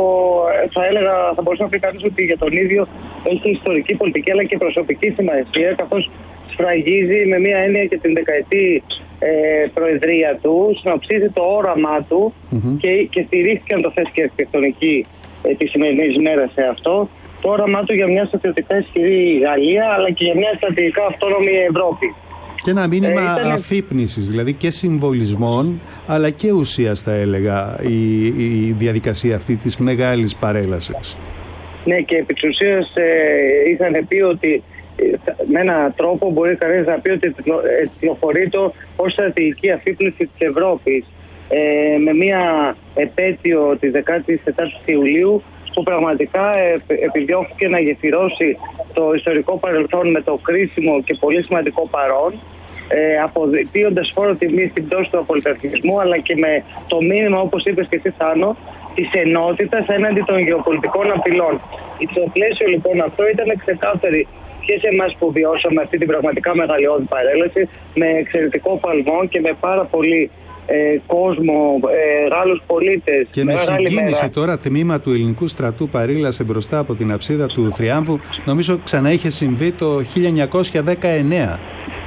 θα έλεγα, θα μπορούσε να πει κανείς ότι για τον ίδιο έχει ιστορική, πολιτική αλλά και προσωπική σημασία, καθώς σφραγίζει με μία έννοια και την δεκαετή ε, προεδρία του, συνοψίζει το όραμά του mm-hmm. και, και στηρίχθηκε, αν το θες και αρχιτεκτονική ε, τη σημερινή μέρα σε αυτό, το όραμά του για μια στρατιωτικά ισχυρή Γαλλία, αλλά και για μια στρατηγικά αυτόνομη Ευρώπη. Και ένα μήνυμα ε, ήταν... αφύπνισης, δηλαδή και συμβολισμών, αλλά και ουσίας, θα έλεγα, η, η διαδικασία αυτή της μεγάλης παρέλασης. Ναι, και επί της ουσίας ε, είχαν πει ότι με έναν τρόπο μπορεί κανείς να πει ότι τυπλοφορεί το ως στρατηγική αφύπνιση της Ευρώπης, ε, με μια επέτειο της δεκάτης τετάρτης Ιουλίου, που πραγματικά ε, επιδιώχθηκε να γεφυρώσει το ιστορικό παρελθόν με το κρίσιμο και πολύ σημαντικό παρόν, ε, αποδίδοντας φόρο τιμή στην πτώση του απολυταρχισμού, αλλά και με το μήνυμα, όπως είπες και εσύ, Θάνο, της ενότητας έναντι των γεωπολιτικών απειλών. Στο πλαίσιο λοιπόν αυτό ήταν ξεκάθαρη και σε εμάς που βιώσαμε αυτή την πραγματικά μεγαλειώδη παρέλαση με εξαιρετικό παλμό και με πάρα πολύ ε, κόσμο, ε, Γάλλους πολίτες. Και με, με συγκίνηση μέρα. Τώρα τμήμα του ελληνικού στρατού παρήλασε μπροστά από την αψίδα του Θριάμβου. Νομίζω ξανά είχε συμβεί το χίλια εννιακόσια δεκαεννέα.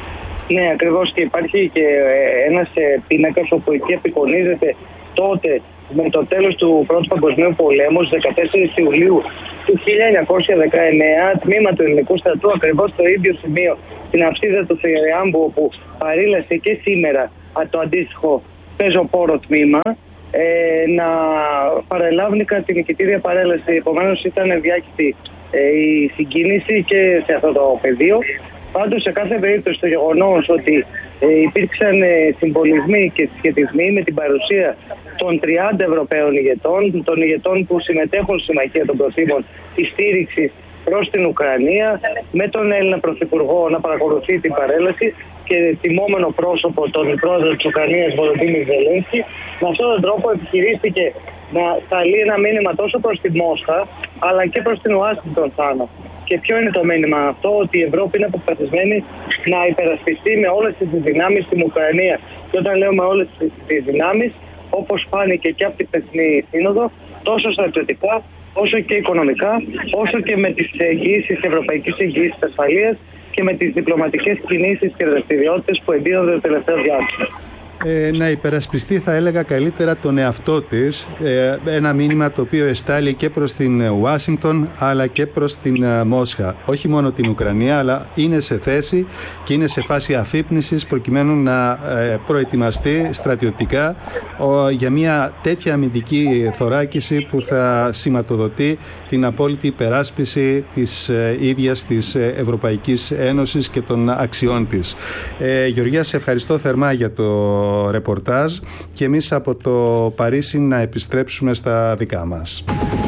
Ναι, ακριβώς, και υπάρχει και ένας πίνακας όπου εκεί απεικονίζεται τότε με το τέλος του Πρώτου Παγκοσμίου Πολέμου, στις δεκατέσσερις Ιουλίου του χίλια εννιακόσια δεκαεννέα, τμήμα του ελληνικού στρατού ακριβώς στο ίδιο σημείο, στην αψίδα του Θριάμβου, όπου παρήλασε και σήμερα το αντίστοιχο πεζοπόρο τμήμα, ε, να παρελάβουν κατά την νικητήρια παρέλαση. Επομένως ήταν διάχυτη ε, η συγκίνηση και σε αυτό το πεδίο. Πάντως, σε κάθε περίπτωση, το γεγονός ότι ε, υπήρξαν ε, συμβολισμοί και συσχετισμοί με την παρουσία των τριάντα Ευρωπαίων ηγετών, των ηγετών που συμμετέχουν στη Συμμαχία των Προθήμων της στήριξης προς την Ουκρανία, με τον Έλληνα Πρωθυπουργό να παρακολουθεί την παρέλαση και τιμόμενο πρόσωπο τον πρόεδρο της Ουκρανίας, Βολοντίμιρ Ζελένσκι. Με αυτόν τον τρόπο επιχειρήστηκε να σταλεί ένα μήνυμα τόσο προς τη Μόσχα, αλλά και προς την Ουάσιγκτον, Θάνο. Και ποιο είναι το μήνυμα αυτό? Ότι η Ευρώπη είναι αποφασισμένη να υπερασπιστεί με όλες τις δυνάμεις στην Ουκρανία. Και όταν λέω με όλες τις δυνάμεις, όπως φάνηκε και από την Πεσνή Σύνοδο, τόσο στρατιωτικά, όσο και οικονομικά, όσο και με τις εγγύησεις, ευρωπαϊκές εγγύησεις ασφαλείας και με τις διπλωματικές κινήσεις και δραστηριότητες που εντείνονται το τελευταίο διάστημα. Ε, να υπερασπιστεί, θα έλεγα, καλύτερα τον εαυτό της, ε, ένα μήνυμα το οποίο εστάλει και προς την Ουάσιγκτον αλλά και προς την ε, Μόσχα. Όχι μόνο την Ουκρανία, αλλά είναι σε θέση και είναι σε φάση αφύπνισης προκειμένου να ε, προετοιμαστεί στρατιωτικά ο, για μια τέτοια αμυντική θωράκιση που θα σηματοδοτεί την απόλυτη υπεράσπιση της ε, ίδιας της Ευρωπαϊκής Ένωσης και των αξιών της. Ε, Γεωργία, σε ευχαριστώ θερμά για το ρεπορτάζ και εμείς από το Παρίσι να επιστρέψουμε στα δικά μας.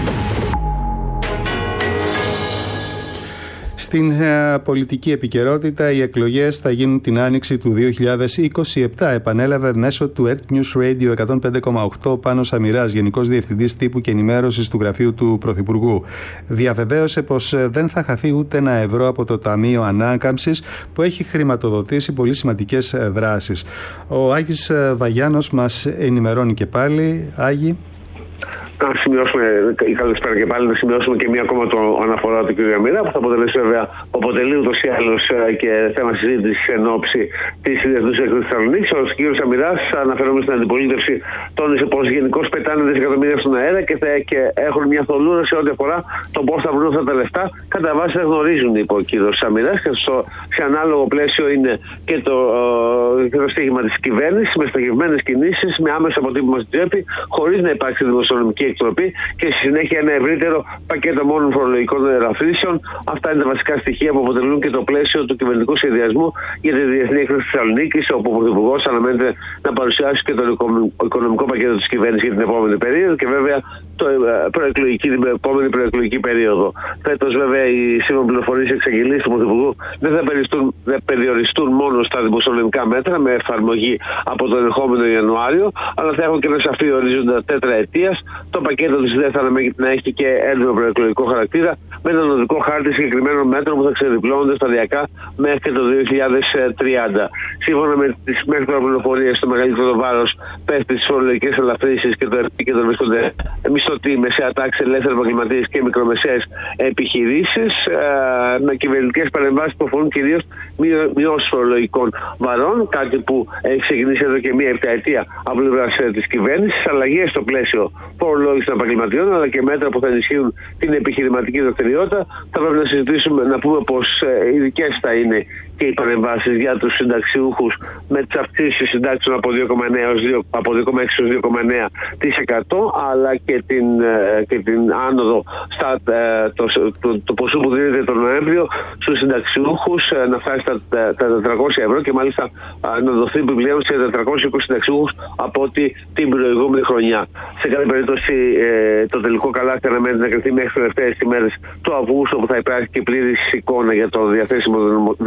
Στην ε, πολιτική επικαιρότητα, οι εκλογές θα γίνουν την άνοιξη του δύο χιλιάδες είκοσι επτά, επανέλαβε μέσω του Earth News Radio εκατόν πέντε κόμμα οκτώ Πάνος Σαμυράς, Γενικός Διευθυντής Τύπου και Ενημέρωσης του Γραφείου του Πρωθυπουργού. Διαβεβαίωσε πως ε, δεν θα χαθεί ούτε ένα ευρώ από το Ταμείο Ανάκαμψης, που έχει χρηματοδοτήσει πολύ σημαντικές ε, δράσεις. Ο Άγης ε, Βαγιάνος μας ενημερώνει και πάλι. Άγη. Να σημειώσουμε, καλησπέρα και πάλι, να σημειώσουμε και μία ακόμα το αναφορά του κ. Μίρα, που θα αποτελέσει βέβαια, που αποτελεί ούτως ή άλλως και θέμα συζήτησης εν ώψη της Διεθνούς Έκθεσης Θεσσαλονίκης. Ο κ. Σαμυράς, αναφερόμενος στην αντιπολίτευση, τόνισε πως γενικώς πετάνε δισεκατομμύρια στον αέρα και, θα, και έχουν μια θολούρα σε ό,τι αφορά το πώς θα βρουν αυτά τα λεφτά. Κατά βάση δεν γνωρίζουν, είπε ο κ. Σαμυράς, και στο, σε ανάλογο πλαίσιο είναι και το, και το στίγμα της κυβέρνησης, με στοχευμένες κινήσεις, με άμεσο αποτύπωμα στην τσέπη, χωρίς να υπάρξει δημοσιονομική εκτροπή και στη συνέχεια ένα ευρύτερο πακέτο μόνων φορολογικών ελαφρύσεων. Αυτά είναι τα βασικά στοιχεία που αποτελούν και το πλαίσιο του κυβερνητικού σχεδιασμού για τη Διεθνή Έκθεση Θεσσαλονίκης, όπου ο Πρωθυπουργός αναμένεται να παρουσιάσει και το οικονομικό πακέτο της κυβέρνησης για την επόμενη περίοδο και βέβαια το προεκλογική, την επόμενη προεκλογική περίοδο. Φέτος, βέβαια, οι σύμφωνα πληροφορίες εξαγγελίες του Πρωθυπουργού δεν θα, δεν περιοριστούν μόνο στα δημοσιονομικά μέτρα με εφαρμογή από τον ερχόμενο Ιανουάριο, αλλά θα έχουν και ένα σαφή ορίζοντα τέτραετίας. Το πακέτο της ΔΕ θα να έχει και έντονο προεκλογικό χαρακτήρα, με έναν οδικό χάρτη συγκεκριμένων μέτρων που θα ξεδιπλώνονται σταδιακά μέχρι και το δύο χιλιάδες τριάντα. Σύμφωνα με τις μέχρι τώρα πληροφορίες, το μεγαλύτερο βάρος πέφτει στις φορολογικές ελαφρύσεις και το επίκεντρο βρίσκονται μισθωτοί, μεσαία τάξη, ελεύθεροι επαγγελματίες και μικρομεσαίες επιχειρήσεις, ε, με κυβερνητικές παρεμβάσεις που αφορούν κυρίως μειώσεις φορολογικών βαρών, κάτι που έχει ξεκινήσει εδώ και μία επταετία από πλευράς της κυβέρνησης, αλλαγές στο πλαίσιο φορολόγηση των επαγγελματιών, αλλά και μέτρα που θα ενισχύουν την επιχειρηματική δραστηριότητα. Θα πρέπει να συζητήσουμε, να πούμε πως ε, ειδικές θα είναι και οι παρεμβάσεις για τους συνταξιούχους, με τις αυξήσεις συντάξεων από δύο κόμμα έξι έως δύο κόμμα εννέα τοις εκατό, αλλά και την, ε, και την άνοδο στα, ε, το, το, το ποσό που δίνεται τον Νοέμβριο στους συνταξιούχους ε, να φτάσει στα τα τετρακόσια ευρώ και μάλιστα ε, να δοθεί επιπλέον σε τετρακόσιους είκοσι συνταξιούχους από ότι την προηγούμενη χρονιά. Σε κάθε περίπτωση ε, το τελικό καλάθι αναμένεται να κριθεί μέχρι τις τελευταίες ημέρες του Αυγούστου, όπου θα υπάρχει και πλήρης εικόνα για το διαθέσιμο δημοσιονομικό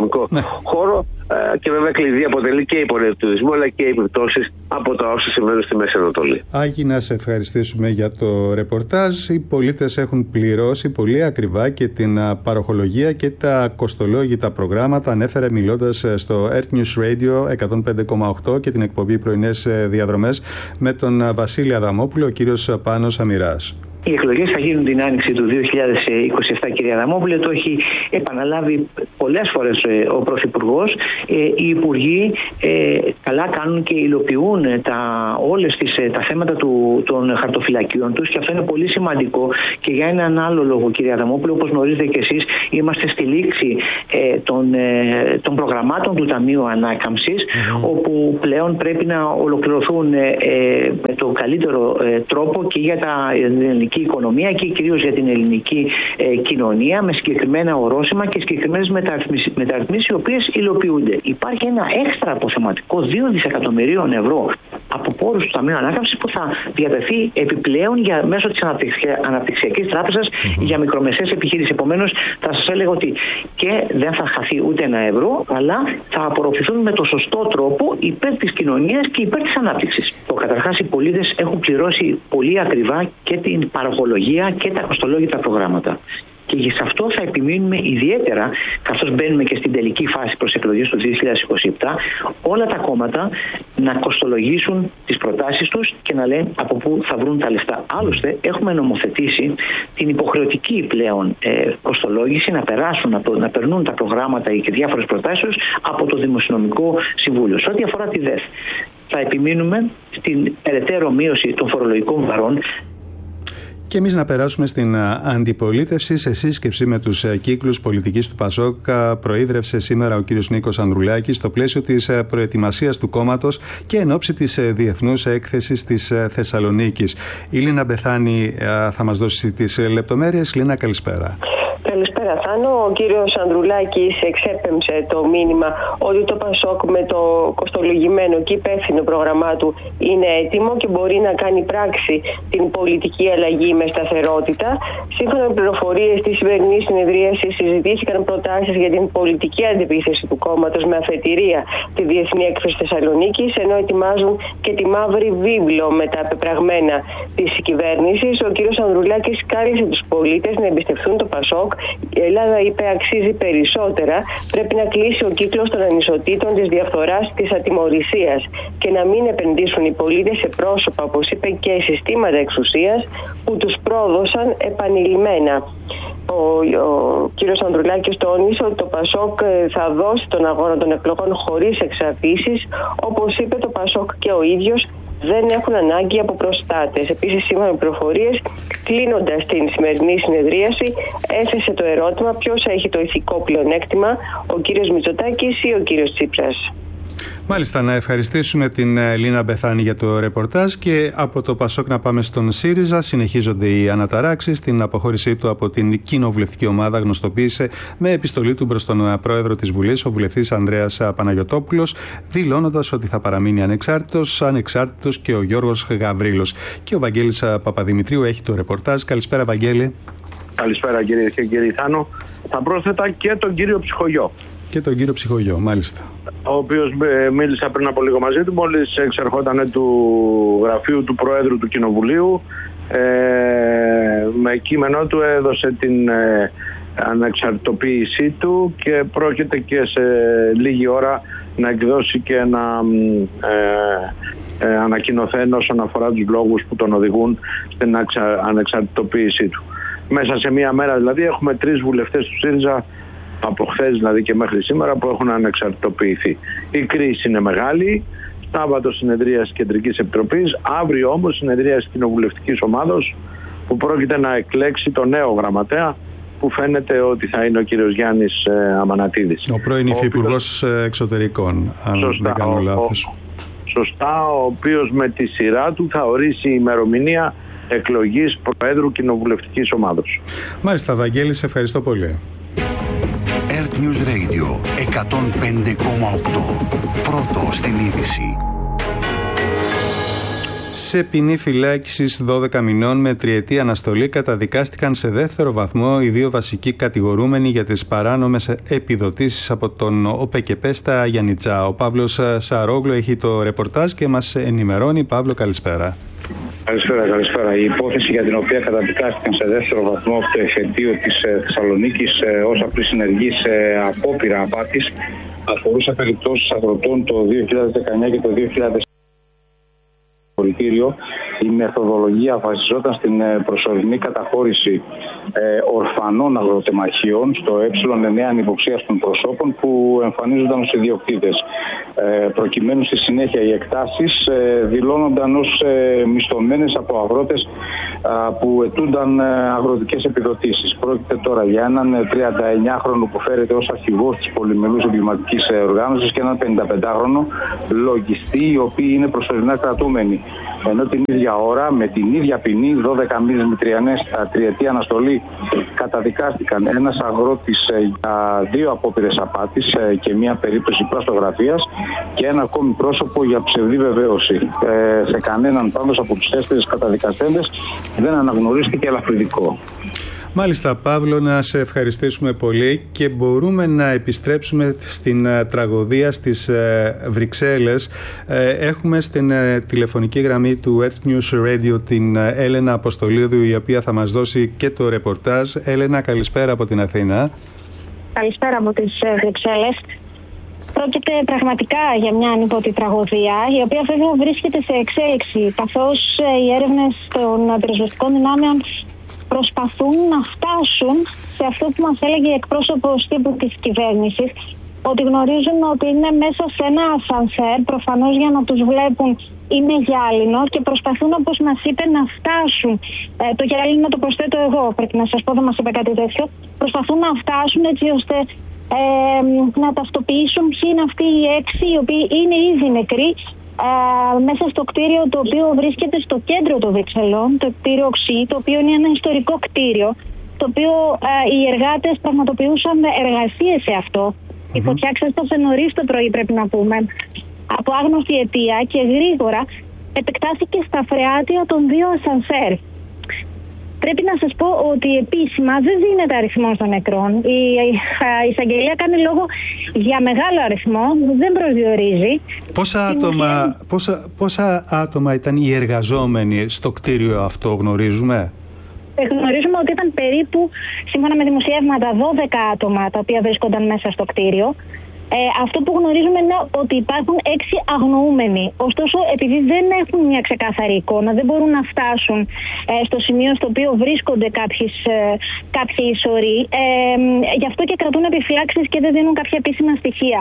οικονομικό ναι. χώρο. Και βέβαια κλειδί αποτελεί και η πορεία του τουρισμού, αλλά και οι επιπτώσεις από τα όσα συμβαίνουν στη Μέση Ανατολή. Άγγι, να σε ευχαριστήσουμε για το ρεπορτάζ. Οι πολίτες έχουν πληρώσει πολύ ακριβά και την παροχολογία και τα κοστολόγητα προγράμματα. Ανέφερε μιλώντας στο Earth News Radio εκατόν πέντε κόμμα οκτώ και την εκπομπή Πρωινές Διαδρομές με τον Βασίλη Αδαμόπουλο, ο κύριος Πάνος Αμυράς. Οι εκλογές θα γίνουν την άνοιξη του δύο χιλιάδες είκοσι επτά, κύριε Αδαμόπουλε. Το έχει επαναλάβει πολλές φορές ο Πρωθυπουργός. Οι Υπουργοί καλά κάνουν και υλοποιούν τα, όλες τις, τα θέματα του, των χαρτοφυλακίων τους, και αυτό είναι πολύ σημαντικό και για έναν άλλο λόγο, κύριε Αδαμόπουλε. Όπως γνωρίζετε και εσείς, είμαστε στη λήξη ε, των, ε, των προγραμμάτων του Ταμείου Ανάκαμψης, mm-hmm. όπου πλέον πρέπει να ολοκληρωθούν ε, ε, με τον καλύτερο ε, τρόπο και για τα ελληνική οικονομία και κυρίως για την ελληνική ε, κοινωνία, με συγκεκριμένα ορόσημα και συγκεκριμένες μεταρρυθμίσεις, οι οποίες υλοποιούνται. Υπάρχει ένα έξτρα αποθεματικό δύο δισεκατομμυρίων ευρώ από πόρους του Ταμείου Ανάκαμψης που θα διατεθεί επιπλέον για, μέσω της Αναπτυξιακής Τράπεζας mm-hmm. για μικρομεσαίες επιχειρήσεις. Επομένως, θα σας έλεγα ότι και δεν θα χαθεί ούτε ένα ευρώ, αλλά θα απορροφηθούν με το σωστό τρόπο υπέρ της κοινωνίας και υπέρ της ανάπτυξης. Το καταρχάς, οι πολίτες έχουν πληρώσει πολύ ακριβά και την παροχολογία και τα κοστολόγητα προγράμματα. Και σε αυτό θα επιμείνουμε ιδιαίτερα, καθώς μπαίνουμε και στην τελική φάση προς εκλογές του δύο χιλιάδες είκοσι επτά, όλα τα κόμματα να κοστολογήσουν τις προτάσεις τους και να λένε από πού θα βρουν τα λεφτά. Άλλωστε, έχουμε νομοθετήσει την υποχρεωτική πλέον ε, κοστολόγηση, να περάσουν, να, το, να περνούν τα προγράμματα και διάφορες προτάσεις από το Δημοσιονομικό Συμβούλιο. Σε ό,τι αφορά τη ΔΕΘ, θα επιμείνουμε στην περαιτέρω μείωση των φορολογικών βαρών. Και εμείς να περάσουμε στην αντιπολίτευση. Σε σύσκεψη με τους κύκλους πολιτικής του ΠΑΣΟΚ προείδρευσε σήμερα ο κύριος Νίκος Ανδρουλάκης στο πλαίσιο της προετοιμασίας του κόμματος και εν ώψη της διεθνούς έκθεσης της Θεσσαλονίκης. Η Λίνα Μπεθάνη θα μας δώσει τις λεπτομέρειες. Λίνα, καλησπέρα. Καλησπέρα, Θάνο. Ο κύριος Ανδρουλάκης εξέπεμψε το μήνυμα ότι το ΠΑΣΟΚ με το κοστολογημένο και υπεύθυνο πρόγραμμά του είναι έτοιμο και μπορεί να κάνει πράξη την πολιτική αλλαγή με σταθερότητα. Σύμφωνα με πληροφορίες της σημερινής συνεδρίασης, συζητήθηκαν προτάσεις για την πολιτική αντιπίθεση του κόμματος με αφετηρία τη Διεθνή Έκθεση Θεσσαλονίκης, ενώ ετοιμάζουν και τη μαύρη βίβλο με τα πεπραγμένα της κυβέρνησης. Ο κύριος Ανδρουλάκης κάλεσε τους πολίτες να εμπιστευτούν το ΠΑΣΟΚ. Η Ελλάδα, είπε, αξίζει περισσότερα. Πρέπει να κλείσει ο κύκλος των ανισοτήτων, της διαφθοράς, της ατιμωρησίας και να μην επενδύσουν οι πολίτες σε πρόσωπα, όπως είπε, και συστήματα εξουσίας που τους πρόδωσαν επανειλημμένα. Ο, ο κύριος Ανδρουλάκης τόνισε ότι το ΠΑΣΟΚ θα δώσει τον αγώνα των εκλογών χωρίς εξαρτήσεις. Όπως είπε, το ΠΑΣΟΚ και ο ίδιος δεν έχουν ανάγκη από προστάτες. Επίσης, σύμφωνα με πληροφορίες, κλείνοντας την σημερινή συνεδρίαση, έθεσε το ερώτημα ποιος έχει το ηθικό πλεονέκτημα, ο κύριος Μητσοτάκης ή ο κύριος Τσίπρας. Μάλιστα, να ευχαριστήσουμε την Λίνα Μπεθάνη για το ρεπορτάζ και από το ΠΑΣΟΚ να πάμε στον ΣΥΡΙΖΑ. Συνεχίζονται οι αναταράξεις. Την αποχώρησή του από την κοινοβουλευτική ομάδα γνωστοποίησε με επιστολή του προς τον πρόεδρο της Βουλής, ο βουλευτής Ανδρέας Παναγιωτόπουλος, δηλώνοντας ότι θα παραμείνει ανεξάρτητος, ανεξάρτητος και ο Γιώργος Γαβρίλος. Και ο Βαγγέλης Παπαδημητρίου έχει το ρεπορτάζ. Καλησπέρα, Βαγγέλη. Καλησπέρα, κύριε και κύριε Θάνο. Θα πρόσθετα και τον κύριο Ψυχογιό. Και τον κύριο Ψυχογιό, μάλιστα. Ο οποίος μίλησα πριν από λίγο μαζί του, μόλις εξερχόταν του γραφείου του Προέδρου του Κοινοβουλίου. Ε, με κείμενό του έδωσε την ε, ανεξαρτητοποίησή του και πρόκειται και σε λίγη ώρα να εκδώσει και ένα ε, ε, ανακοινωθέν όσον αφορά τους λόγους που τον οδηγούν στην ανεξαρτητοποίησή του. Μέσα σε μία μέρα δηλαδή έχουμε τρεις βουλευτές του ΣΥΡΙΖΑ, από χθες δηλαδή και μέχρι σήμερα, που έχουν ανεξαρτητοποιηθεί. Η κρίση είναι μεγάλη. Σάββατο συνεδρίαση Κεντρικής Επιτροπής, αύριο όμως συνεδρίαση Κοινοβουλευτικής Ομάδος που πρόκειται να εκλέξει το νέο γραμματέα, που φαίνεται ότι θα είναι ο κύριος Γιάννης ε, Αμανατίδης. Ο πρώην Υφυπουργός οποίος... Εξωτερικών, αν σωστά, δεν κάνω λάθος. Ο, σωστά, ο οποίος με τη σειρά του θα ορίσει η ημερομηνία εκλογής Προέδρου Κοινοβουλευτικής Ομάδος. Μάλιστα, Βαγγέλη, σε ευχαριστώ πολύ. Earth News Radio εκατόν πέντε κόμμα οκτώ. Πρώτο στην είδηση. Σε ποινή φυλάκισης δώδεκα μηνών με τριετή αναστολή καταδικάστηκαν σε δεύτερο βαθμό οι δύο βασικοί κατηγορούμενοι για τις παράνομες επιδοτήσεις από τον ΟΠΕΚΕΠΕ στα Γιαννιτσά. Ο Παύλος Σαρόγλου έχει το ρεπορτάζ και μας ενημερώνει. Παύλο, καλησπέρα. Καλησπέρα, καλησπέρα. Η υπόθεση για την οποία καταδικάστηκαν σε δεύτερο βαθμό από το εφετείο της Θεσσαλονίκης ως απλή συνεργή σε απόπειρα απάτης αφορούσε περιπτώσεις αγροτών το δύο χιλιάδες δεκαεννιά και το δύο χιλιάδες είκοσι. Η μεθοδολογία βασιζόταν στην προσωρινή καταχώρηση ε, ορφανών αγροτεμαχίων στο ε εννέα ανυποψίας των προσώπων που εμφανίζονταν ως ιδιοκτήτες. Ε, προκειμένου στη συνέχεια οι εκτάσεις ε, δηλώνονταν ως ε, μισθωμένες από αγρότες α, που αιτούνταν ε, αγροτικές επιδοτήσεις. Πρόκειται τώρα για έναν τριανταεννιάχρονο που φέρεται ως αρχηγός της πολυμελούς εγκληματικής οργάνωσης και έναν πενηνταπεντάχρονο λογιστή, οι οποίοι είναι προσωρινά κρατούμενοι. Ενώ την ίδια ώρα, με την ίδια ποινή, δώδεκα μήνες με τριετή αναστολή, καταδικάστηκαν ένας αγρότης για δύο απόπειρες απάτης και μία περίπτωση πλαστογραφίας και ένα ακόμη πρόσωπο για ψευδή βεβαίωση. Ε, σε κανέναν πάντως από τους τέσσερις καταδικαστέντες δεν αναγνωρίστηκε ελαφρυντικό. Μάλιστα, Παύλο, να σε ευχαριστήσουμε πολύ και μπορούμε να επιστρέψουμε στην uh, τραγωδία στις uh, Βρυξέλλες. Uh, έχουμε στην uh, τηλεφωνική γραμμή του Earth News Radio την uh, Έλενα Αποστολίδου, η οποία θα μας δώσει και το ρεπορτάζ. Έλενα, καλησπέρα από την Αθήνα. Καλησπέρα από τις uh, Βρυξέλλες. Πρόκειται πραγματικά για μια ανίποτη τραγωδία, η οποία βέβαια βρίσκεται σε εξέλιξη, καθώς uh, οι έρευνες των uh, πυροσβεστικών δυνάμεων προσπαθούν να φτάσουν σε αυτό που μας έλεγε εκπρόσωπος τύπου της κυβέρνησης, ότι γνωρίζουν ότι είναι μέσα σε ένα ασανσέρ, προφανώς για να τους βλέπουν είναι γυάλινο, και προσπαθούν, όπως μας είπε, να φτάσουν. Ε, το γυάλινο το προσθέτω εγώ, πρέπει να σας πω, δεν μας είπε κάτι τέτοιο. Προσπαθούν να φτάσουν έτσι ώστε ε, να ταυτοποιήσουν ποιοι είναι αυτοί οι έξι, οι οποίοι είναι ήδη νεκροί, Uh, μέσα στο κτίριο το οποίο βρίσκεται στο κέντρο των Βρυξελών, το κτίριο Οξύ, το οποίο είναι ένα ιστορικό κτίριο, το οποίο uh, οι εργάτες πραγματοποιούσαν εργασίες σε αυτό. Mm-hmm. Η φωτιά ξέσπασε νωρίς το πρωί, πρέπει να πούμε, από άγνωστη αιτία, και γρήγορα επεκτάθηκε στα φρεάτια των δύο ασανσέρ. Πρέπει να σας πω ότι επίσημα δεν δίνεται αριθμός των νεκρών. Η εισαγγελία κάνει λόγο για μεγάλο αριθμό, δεν προσδιορίζει. Πόσα άτομα, πόσα, πόσα άτομα ήταν οι εργαζόμενοι στο κτίριο αυτό, γνωρίζουμε? Γνωρίζουμε ότι ήταν περίπου, σύμφωνα με δημοσιεύματα, δώδεκα άτομα τα οποία βρίσκονταν μέσα στο κτίριο. Ε, αυτό που γνωρίζουμε είναι ότι υπάρχουν έξι αγνοούμενοι. Ωστόσο, επειδή δεν έχουν μια ξεκάθαρη εικόνα, δεν μπορούν να φτάσουν ε, στο σημείο στο οποίο βρίσκονται κάποιες, ε, κάποιοι ισορροί. Ε, γι' αυτό και κρατούν επιφυλάξεις και δεν δίνουν κάποια επίσημα στοιχεία.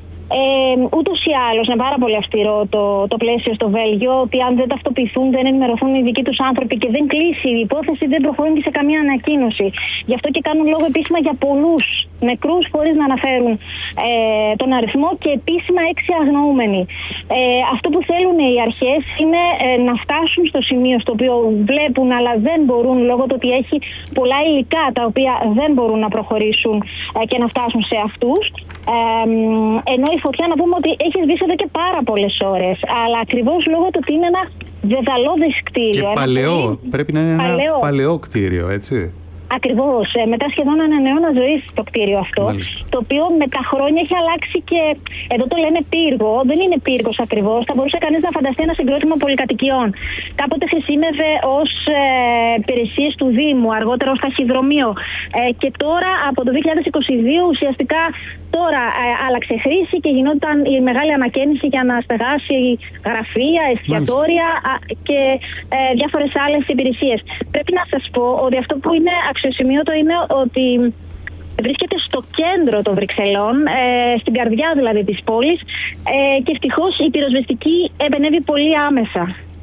Ε, ούτως ή άλλως, είναι πάρα πολύ αυστηρό το, το πλαίσιο στο Βέλγιο, ότι αν δεν ταυτοποιηθούν, δεν ενημερωθούν οι δικοί τους άνθρωποι και δεν κλείσει η υπόθεση, δεν προχωρούν και σε καμία ανακοίνωση. Γι' αυτό και κάνουν λόγο επίσημα για πολλούς νεκρούς, χωρίς να αναφέρουν ε, τον αριθμό, και επίσημα έξι αγνοούμενοι. Ε, αυτό που θέλουν οι αρχές είναι ε, να φτάσουν στο σημείο στο οποίο βλέπουν, αλλά δεν μπορούν, λόγω του ότι έχει πολλά υλικά τα οποία δεν μπορούν να προχωρήσουν ε, και να φτάσουν σε αυτούς. Ε, ενώ η φωτιά, να πούμε, ότι έχει σβήσει εδώ και πάρα πολλές ώρες, αλλά ακριβώς λόγω του ότι είναι ένα δεδαλώδες κτίριο. Και παλαιό, πολύ... πρέπει να είναι ένα παλαιό, παλαιό κτίριο, έτσι. Ακριβώς. Ε, μετά σχεδόν έναν αιώνα ζωής το κτίριο αυτό. Μάλιστα. Το οποίο με τα χρόνια έχει αλλάξει και. Εδώ το λένε πύργο. Δεν είναι πύργος ακριβώς. Θα μπορούσε κανείς να φανταστεί ένα συγκρότημα πολυκατοικιών. Κάποτε χρησιμεύε ως ε, υπηρεσίες του Δήμου, αργότερα ως ταχυδρομείο. Ε, και τώρα, από το δύο χιλιάδες είκοσι δύο, ουσιαστικά τώρα ε, άλλαξε χρήση και γινόταν η μεγάλη ανακαίνιση για να στεγάσει γραφεία, εστιατόρια α, και ε, διάφορες άλλες υπηρεσίες. Πρέπει να σας πω ότι αυτό που είναι αξιοσημείωτο είναι ότι βρίσκεται στο κέντρο των Βρυξελών, ε, στην καρδιά δηλαδή της πόλης, ε, και ευτυχώς η πυροσβεστική επενέβη πολύ άμεσα.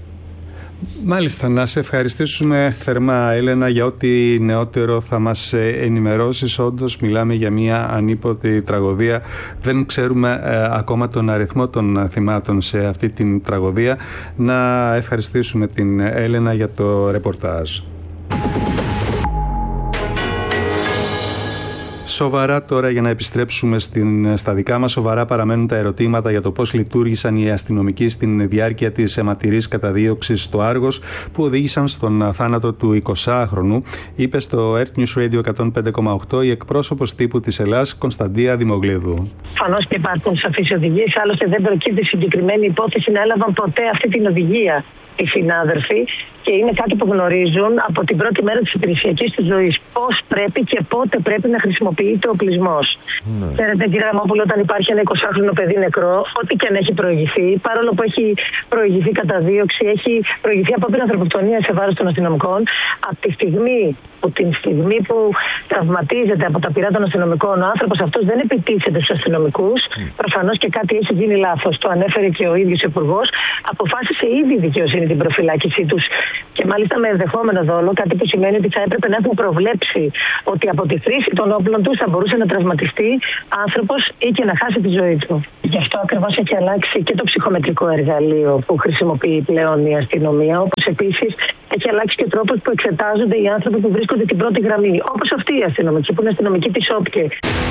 Μάλιστα, να σε ευχαριστήσουμε θερμά, Έλενα, για ό,τι νεότερο θα μας ενημερώσεις. Όντως μιλάμε για μια ανίποτη τραγωδία. Δεν ξέρουμε ε, ακόμα τον αριθμό των θυμάτων σε αυτή την τραγωδία. Να ευχαριστήσουμε την Έλενα για το ρεπορτάζ. Σοβαρά τώρα, για να επιστρέψουμε στην, στα δικά μας, σοβαρά παραμένουν τα ερωτήματα για το πώς λειτουργήσαν οι αστυνομικοί στην διάρκεια της αιματηρής καταδίωξης στο Άργος που οδήγησαν στον θάνατο του εικοσάχρονου, είπε στο Earth News Radio εκατόν πέντε κόμμα οκτώ η εκπρόσωπος τύπου της Ελλάς, Κωνσταντία Δημογλίδου. Φανώς και υπάρχουν σαφείς οδηγίες, άλλωστε δεν προκύπτει συγκεκριμένη υπόθεση να έλαβαν ποτέ αυτή την οδηγία οι συνάδελφοι, και είναι κάτι που γνωρίζουν από την πρώτη μέρα της υπηρεσιακής τους ζωής. Πώς πρέπει και πότε πρέπει να χρησιμοποιείται ο οπλισμός. Ναι. Ξέρετε, κύριε Ραμόπουλο, όταν υπάρχει ένα εικοσάχρονο παιδί νεκρό, ό,τι και αν έχει προηγηθεί, παρόλο που έχει προηγηθεί καταδίωξη, έχει προηγηθεί απόπειρα ανθρωποκτονία σε βάρος των αστυνομικών, από τη στιγμή που, την στιγμή που τραυματίζεται από τα πυρά των αστυνομικών, ο άνθρωπος αυτός δεν επιτίθεται στους αστυνομικούς. Mm. Προφανώς και κάτι έχει γίνει λάθος. Το ανέφερε και ο ίδιος ο Υπουργός. Αποφάσισε ήδη η δικαιοσύνη την προφυλάκησή τους. Και μάλιστα με ενδεχόμενο δόλο, κάτι που σημαίνει ότι θα έπρεπε να έχουν προβλέψει ότι από τη χρήση των όπλων τους θα μπορούσε να τραυματιστεί άνθρωπος ή και να χάσει τη ζωή του. Γι' αυτό ακριβώς έχει αλλάξει και το ψυχομετρικό εργαλείο που χρησιμοποιεί πλέον η αστυνομία, όπως επίσης έχει αλλάξει και ο τρόπος που εξετάζονται οι άνθρωποι που βρίσκονται την πρώτη γραμμή, όπως αυτή η αστυνομική που είναι αστυνομική της ΟΠΚΕ.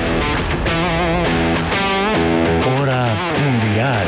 Ώρα Μουντιάλ.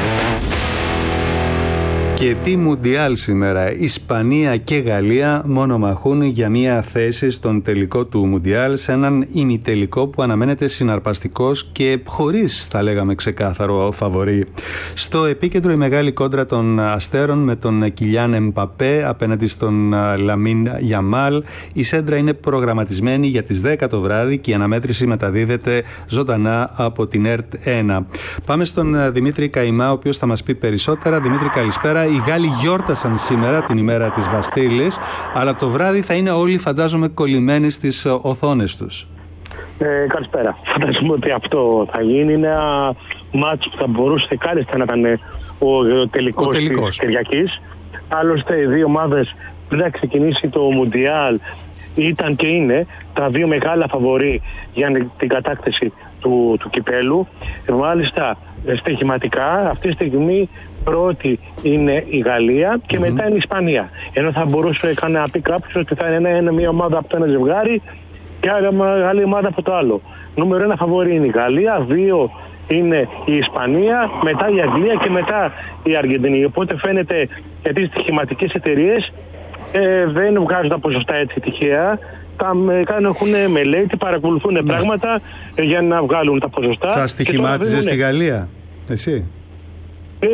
Και τι Μουντιάλ σήμερα. Ισπανία και Γαλλία μονομαχούν για μια θέση στον τελικό του Μουντιάλ, σε έναν ημιτελικό που αναμένεται συναρπαστικός και χωρίς, θα λέγαμε, ξεκάθαρο φαβορί. Στο επίκεντρο η μεγάλη κόντρα των αστέρων με τον Κιλιάν Εμπαπέ απέναντι στον Λαμίν Γιαμάλ. Η σέντρα είναι προγραμματισμένη για τις δέκα το βράδυ και η αναμέτρηση μεταδίδεται ζωντανά από την ΕΡΤ ένα. Πάμε στον Δημήτρη Καϊμά, ο οποίος θα μας πει περισσότερα. Δημήτρη, καλησπέρα. Οι Γάλλοι γιόρτασαν σήμερα την ημέρα της Βαστίλης, αλλά το βράδυ θα είναι όλοι, φαντάζομαι, κολλημένοι στις οθόνες τους. Ε, καλησπέρα. Φαντάζομαι ότι αυτό θα γίνει. Είναι ένα μάτσο που θα μπορούσε κάλλιστα να ήταν ο τελικός της Κυριακής. Άλλωστε, οι δύο ομάδες πριν να ξεκινήσει το Μουντιάλ ήταν και είναι τα δύο μεγάλα φαβορί για την κατάκτηση του, του κυπέλου. Μάλιστα, στοιχηματικά αυτή τη στιγμή πρώτη είναι η Γαλλία και mm-hmm. μετά είναι η Ισπανία. Ενώ θα μπορούσε να πει κάποιο ότι θα είναι ένα, μια ομάδα από το ένα ζευγάρι και άλλη ομάδα από το άλλο. Νούμερο ένα φαβορί είναι η Γαλλία, δύο είναι η Ισπανία, μετά η Αγγλία και μετά η Αργεντινή. Οπότε φαίνεται, γιατί οι στοιχηματικές εταιρείες ε, δεν βγάζουν τα ποσοστά έτσι τυχαία. Τα έχουν μελέτη, παρακολουθούν ναι. πράγματα ε, για να βγάλουν τα ποσοστά. Θα στοιχημάτιζε στη Γαλλία, εσύ? Ε,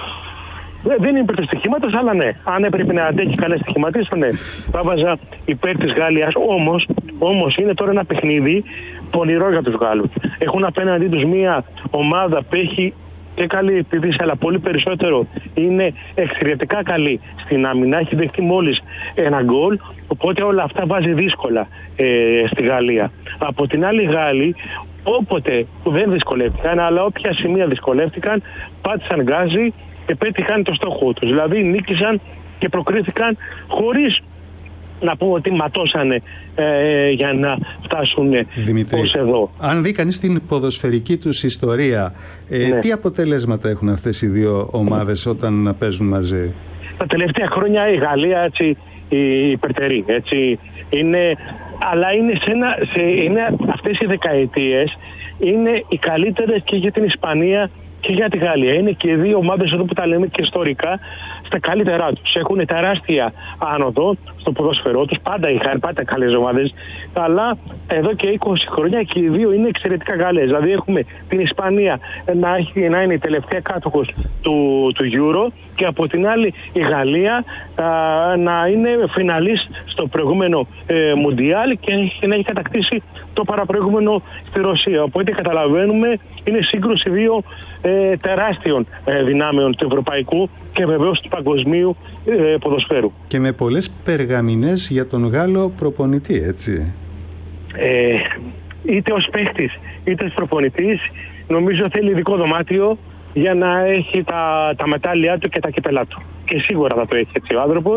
δεν είναι υπέρ του στοιχήματος, αλλά ναι. Αν έπρεπε να αντέχει καλές στοιχηματίες, ναι. Θα βάζα υπέρ της Γαλλίας. Όμως, όμως είναι τώρα ένα παιχνίδι πονηρό για τους Γάλλους. Έχουν απέναντί τους μια ομάδα που έχει και καλή επίθεση, αλλά πολύ περισσότερο είναι εξαιρετικά καλή στην άμυνα. Έχει δεχτεί μόλις ένα γκολ, οπότε όλα αυτά βάζει δύσκολα ε, στη Γαλλία. Από την άλλη, οι Γάλλοι, όποτε που δεν δυσκολεύτηκαν, αλλά όποια σημεία δυσκολεύτηκαν, πάτησαν γκάζι και πέτυχαν το στόχο τους. Δηλαδή νίκησαν και προκρίθηκαν χωρίς να πούμε ότι ματώσανε ε, για να φτάσουν ως εδώ. Αν δει κανείς την ποδοσφαιρική τους ιστορία, ε, ναι. τι αποτελέσματα έχουν αυτές οι δύο ομάδες όταν παίζουν μαζί? Τα τελευταία χρόνια η Γαλλία έτσι υπερτερεί, έτσι είναι, αλλά είναι, σε ένα, σε, είναι αυτές οι δεκαετίες είναι οι καλύτερες και για την Ισπανία και για τη Γαλλία. Είναι και οι δύο ομάδες εδώ που τα λέμε και ιστορικά στα καλύτερά τους. Έχουν τεράστια άνοδο στο ποδόσφαιρό τους. Πάντα είχαν πάντα καλές ομάδες. Αλλά εδώ και είκοσι χρόνια και οι δύο είναι εξαιρετικά καλές. Δηλαδή έχουμε την Ισπανία να, έχει, να είναι η τελευταία κάτοχος του, του Euro και από την άλλη η Γαλλία α, να είναι φιναλίστ στο προηγούμενο ε, Μουντιάλ και, και να έχει κατακτήσει το παραπροηγούμενο στη Ρωσία. Οπότε καταλαβαίνουμε είναι σύγκρουση δύο ε, τεράστιων ε, δυνάμεων του ευρωπαϊκού και βεβαίως του παγκοσμίου ε, ποδοσφαίρου. Και με πολλές περγαμηνές για τον Γάλλο προπονητή, έτσι. Ε, είτε ως παίχτης είτε ως προπονητής, νομίζω θέλει ειδικό δωμάτιο για να έχει τα, τα μετάλλια του και τα κυπελά του. Και σίγουρα θα το έχει έτσι ο άνθρωπος.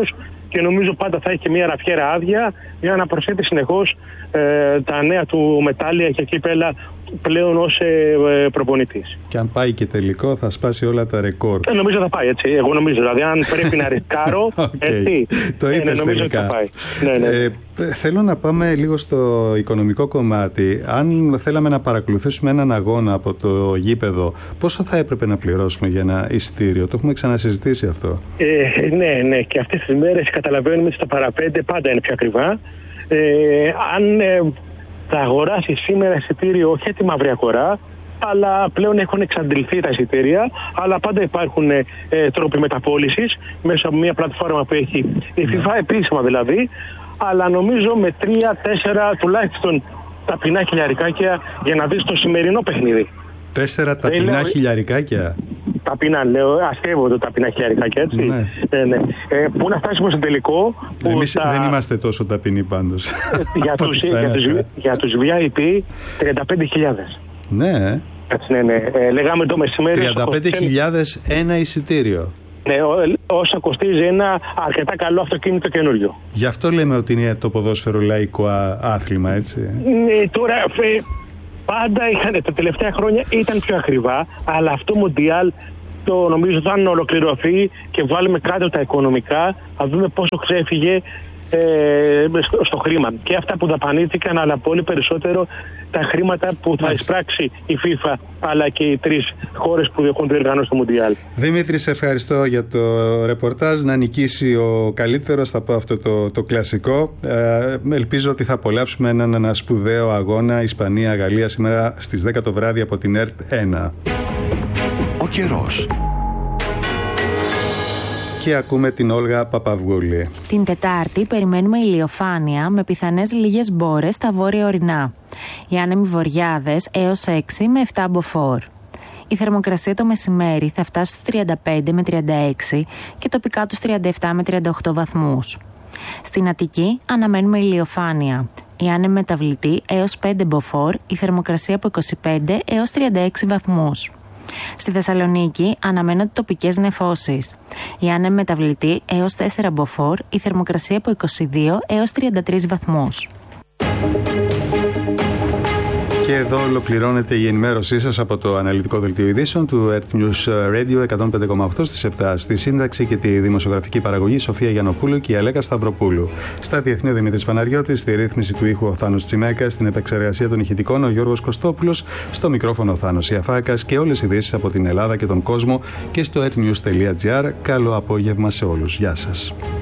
και νομίζω πάντα θα έχει και μια ραφιέρα άδεια για να προσθέτει συνεχώς ε, τα νέα του μετάλλια και κύπελα πλέον ως ε, ε, προπονητής. Και αν πάει και τελικό θα σπάσει όλα τα ρεκόρ. Ε, νομίζω θα πάει έτσι. Εγώ νομίζω. Δηλαδή, αν πρέπει να ρισκάρω. Okay. Έτσι. Το είπες ε, ναι, τελικά. Θα πάει. Ναι, ναι. Ε, θέλω να πάμε λίγο στο οικονομικό κομμάτι. Αν θέλαμε να παρακολουθήσουμε έναν αγώνα από το γήπεδο, πόσο θα έπρεπε να πληρώσουμε για ένα εισιτήριο? Το έχουμε ξανασυζητήσει αυτό. Ε, ναι, ναι. Και αυτές τις μέρες καταλαβαίνουμε ότι στα παραπέντε πάντα είναι πιο ακριβά. Ε, αν ε, θα αγοράσει σήμερα εισιτήριο, όχι τη μαύρη αγορά, αλλά πλέον έχουν εξαντληθεί τα εισιτήρια, αλλά πάντα υπάρχουν ε, τρόποι μεταπώλησης μέσα από μια πλατφόρμα που έχει η FIFA, επίσημα δηλαδή, αλλά νομίζω με τρία τέσσερα τουλάχιστον ταπεινά χιλιαρικάκια για να δεις το σημερινό παιχνίδι. Τέσσερα ταπεινά λέω, χιλιαρικάκια. Ταπεινά, λέω, αστεύω το ταπεινά χιλιαρικάκια, έτσι. Ναι. Ε, ναι. Ε, πού να φτάσουμε στο τελικό. Που Εμείς τα... δεν είμαστε τόσο ταπεινοί πάντως. για, τους, για, τους, για τους βι άι πι τριάντα πέντε χιλιάδες. Ναι. Έτσι, ναι, ναι. Ε, λέγαμε το μεσημέρι. τριάντα πέντε χιλιάδες ένα εισιτήριο. Ναι, όσα κοστίζει ένα αρκετά καλό αυτοκίνητο καινούριο. Γι' αυτό λέμε ότι είναι το ποδόσφαιρο λαϊκό άθλημα, έτσι. Ναι, τώρα φε, πάντα είχαν, τα τελευταία χρόνια ήταν πιο ακριβά, αλλά αυτό Μουντιάλ το νομίζω θα ολοκληρωθεί και βάλουμε κάτω τα οικονομικά, θα δούμε πόσο ξέφυγε ε, στο, στο χρήμα. Και αυτά που δαπανήθηκαν, αλλά πολύ περισσότερο τα χρήματα που θα εισπράξει η FIFA, αλλά και οι τρεις χώρες που έχουν διοργανώσει το Μουντιάλ. Δημήτρη, σε ευχαριστώ για το ρεπορτάζ. Να νικήσει ο καλύτερος, θα πω αυτό το, το κλασικό. Ε, ελπίζω ότι θα απολαύσουμε έναν ένα σπουδαίο αγώνα Ισπανία-Γαλλία σήμερα στις δέκα το βράδυ από την ΕΡΤ ένα. Ο καιρός. Και ακούμε την Όλγα Παπαυγούλη. Την Τετάρτη περιμένουμε ηλιοφάνεια με πιθανές λίγες μπόρες στα βόρεια ορεινά. Οι άνεμοι βορειάδες έως έξι με επτά μποφόρ. Η θερμοκρασία το μεσημέρι θα φτάσει στους τριάντα πέντε με τριάντα έξι και τοπικά τους τριάντα επτά με τριάντα οκτώ βαθμούς. Στην Αττική αναμένουμε ηλιοφάνεια. Η άνεμη μεταβλητή έως πέντε μποφόρ, η θερμοκρασία από είκοσι πέντε έως τριάντα έξι βαθμούς. Στη Θεσσαλονίκη αναμένονται τοπικές νεφώσεις. Η άνεμη μεταβλητή έως τέσσερα μποφόρ, η θερμοκρασία από είκοσι δύο έως τριάντα τρεις βαθμούς. Και εδώ ολοκληρώνεται η ενημέρωσή σας από το αναλυτικό δελτίο ειδήσεων του Earth News Radio εκατόν πέντε κόμμα οκτώ στις επτά. Στη σύνταξη και τη δημοσιογραφική παραγωγή Σοφία Γιαννοπούλου και η Αλέκα Σταυροπούλου. Στα διεθνή ο Δημήτρης Παναγιώτης, στη ρύθμιση του ήχου ο Θάνος Τσιμέκας, στην επεξεργασία των ηχητικών ο Γιώργος Κωστόπουλος, στο μικρόφωνο ο Θάνος Ιαφάκας και όλες οι ειδήσεις από την Ελλάδα και τον κόσμο και στο earthnews τελεία gr. Καλό απόγευμα σε όλους. Γεια σας.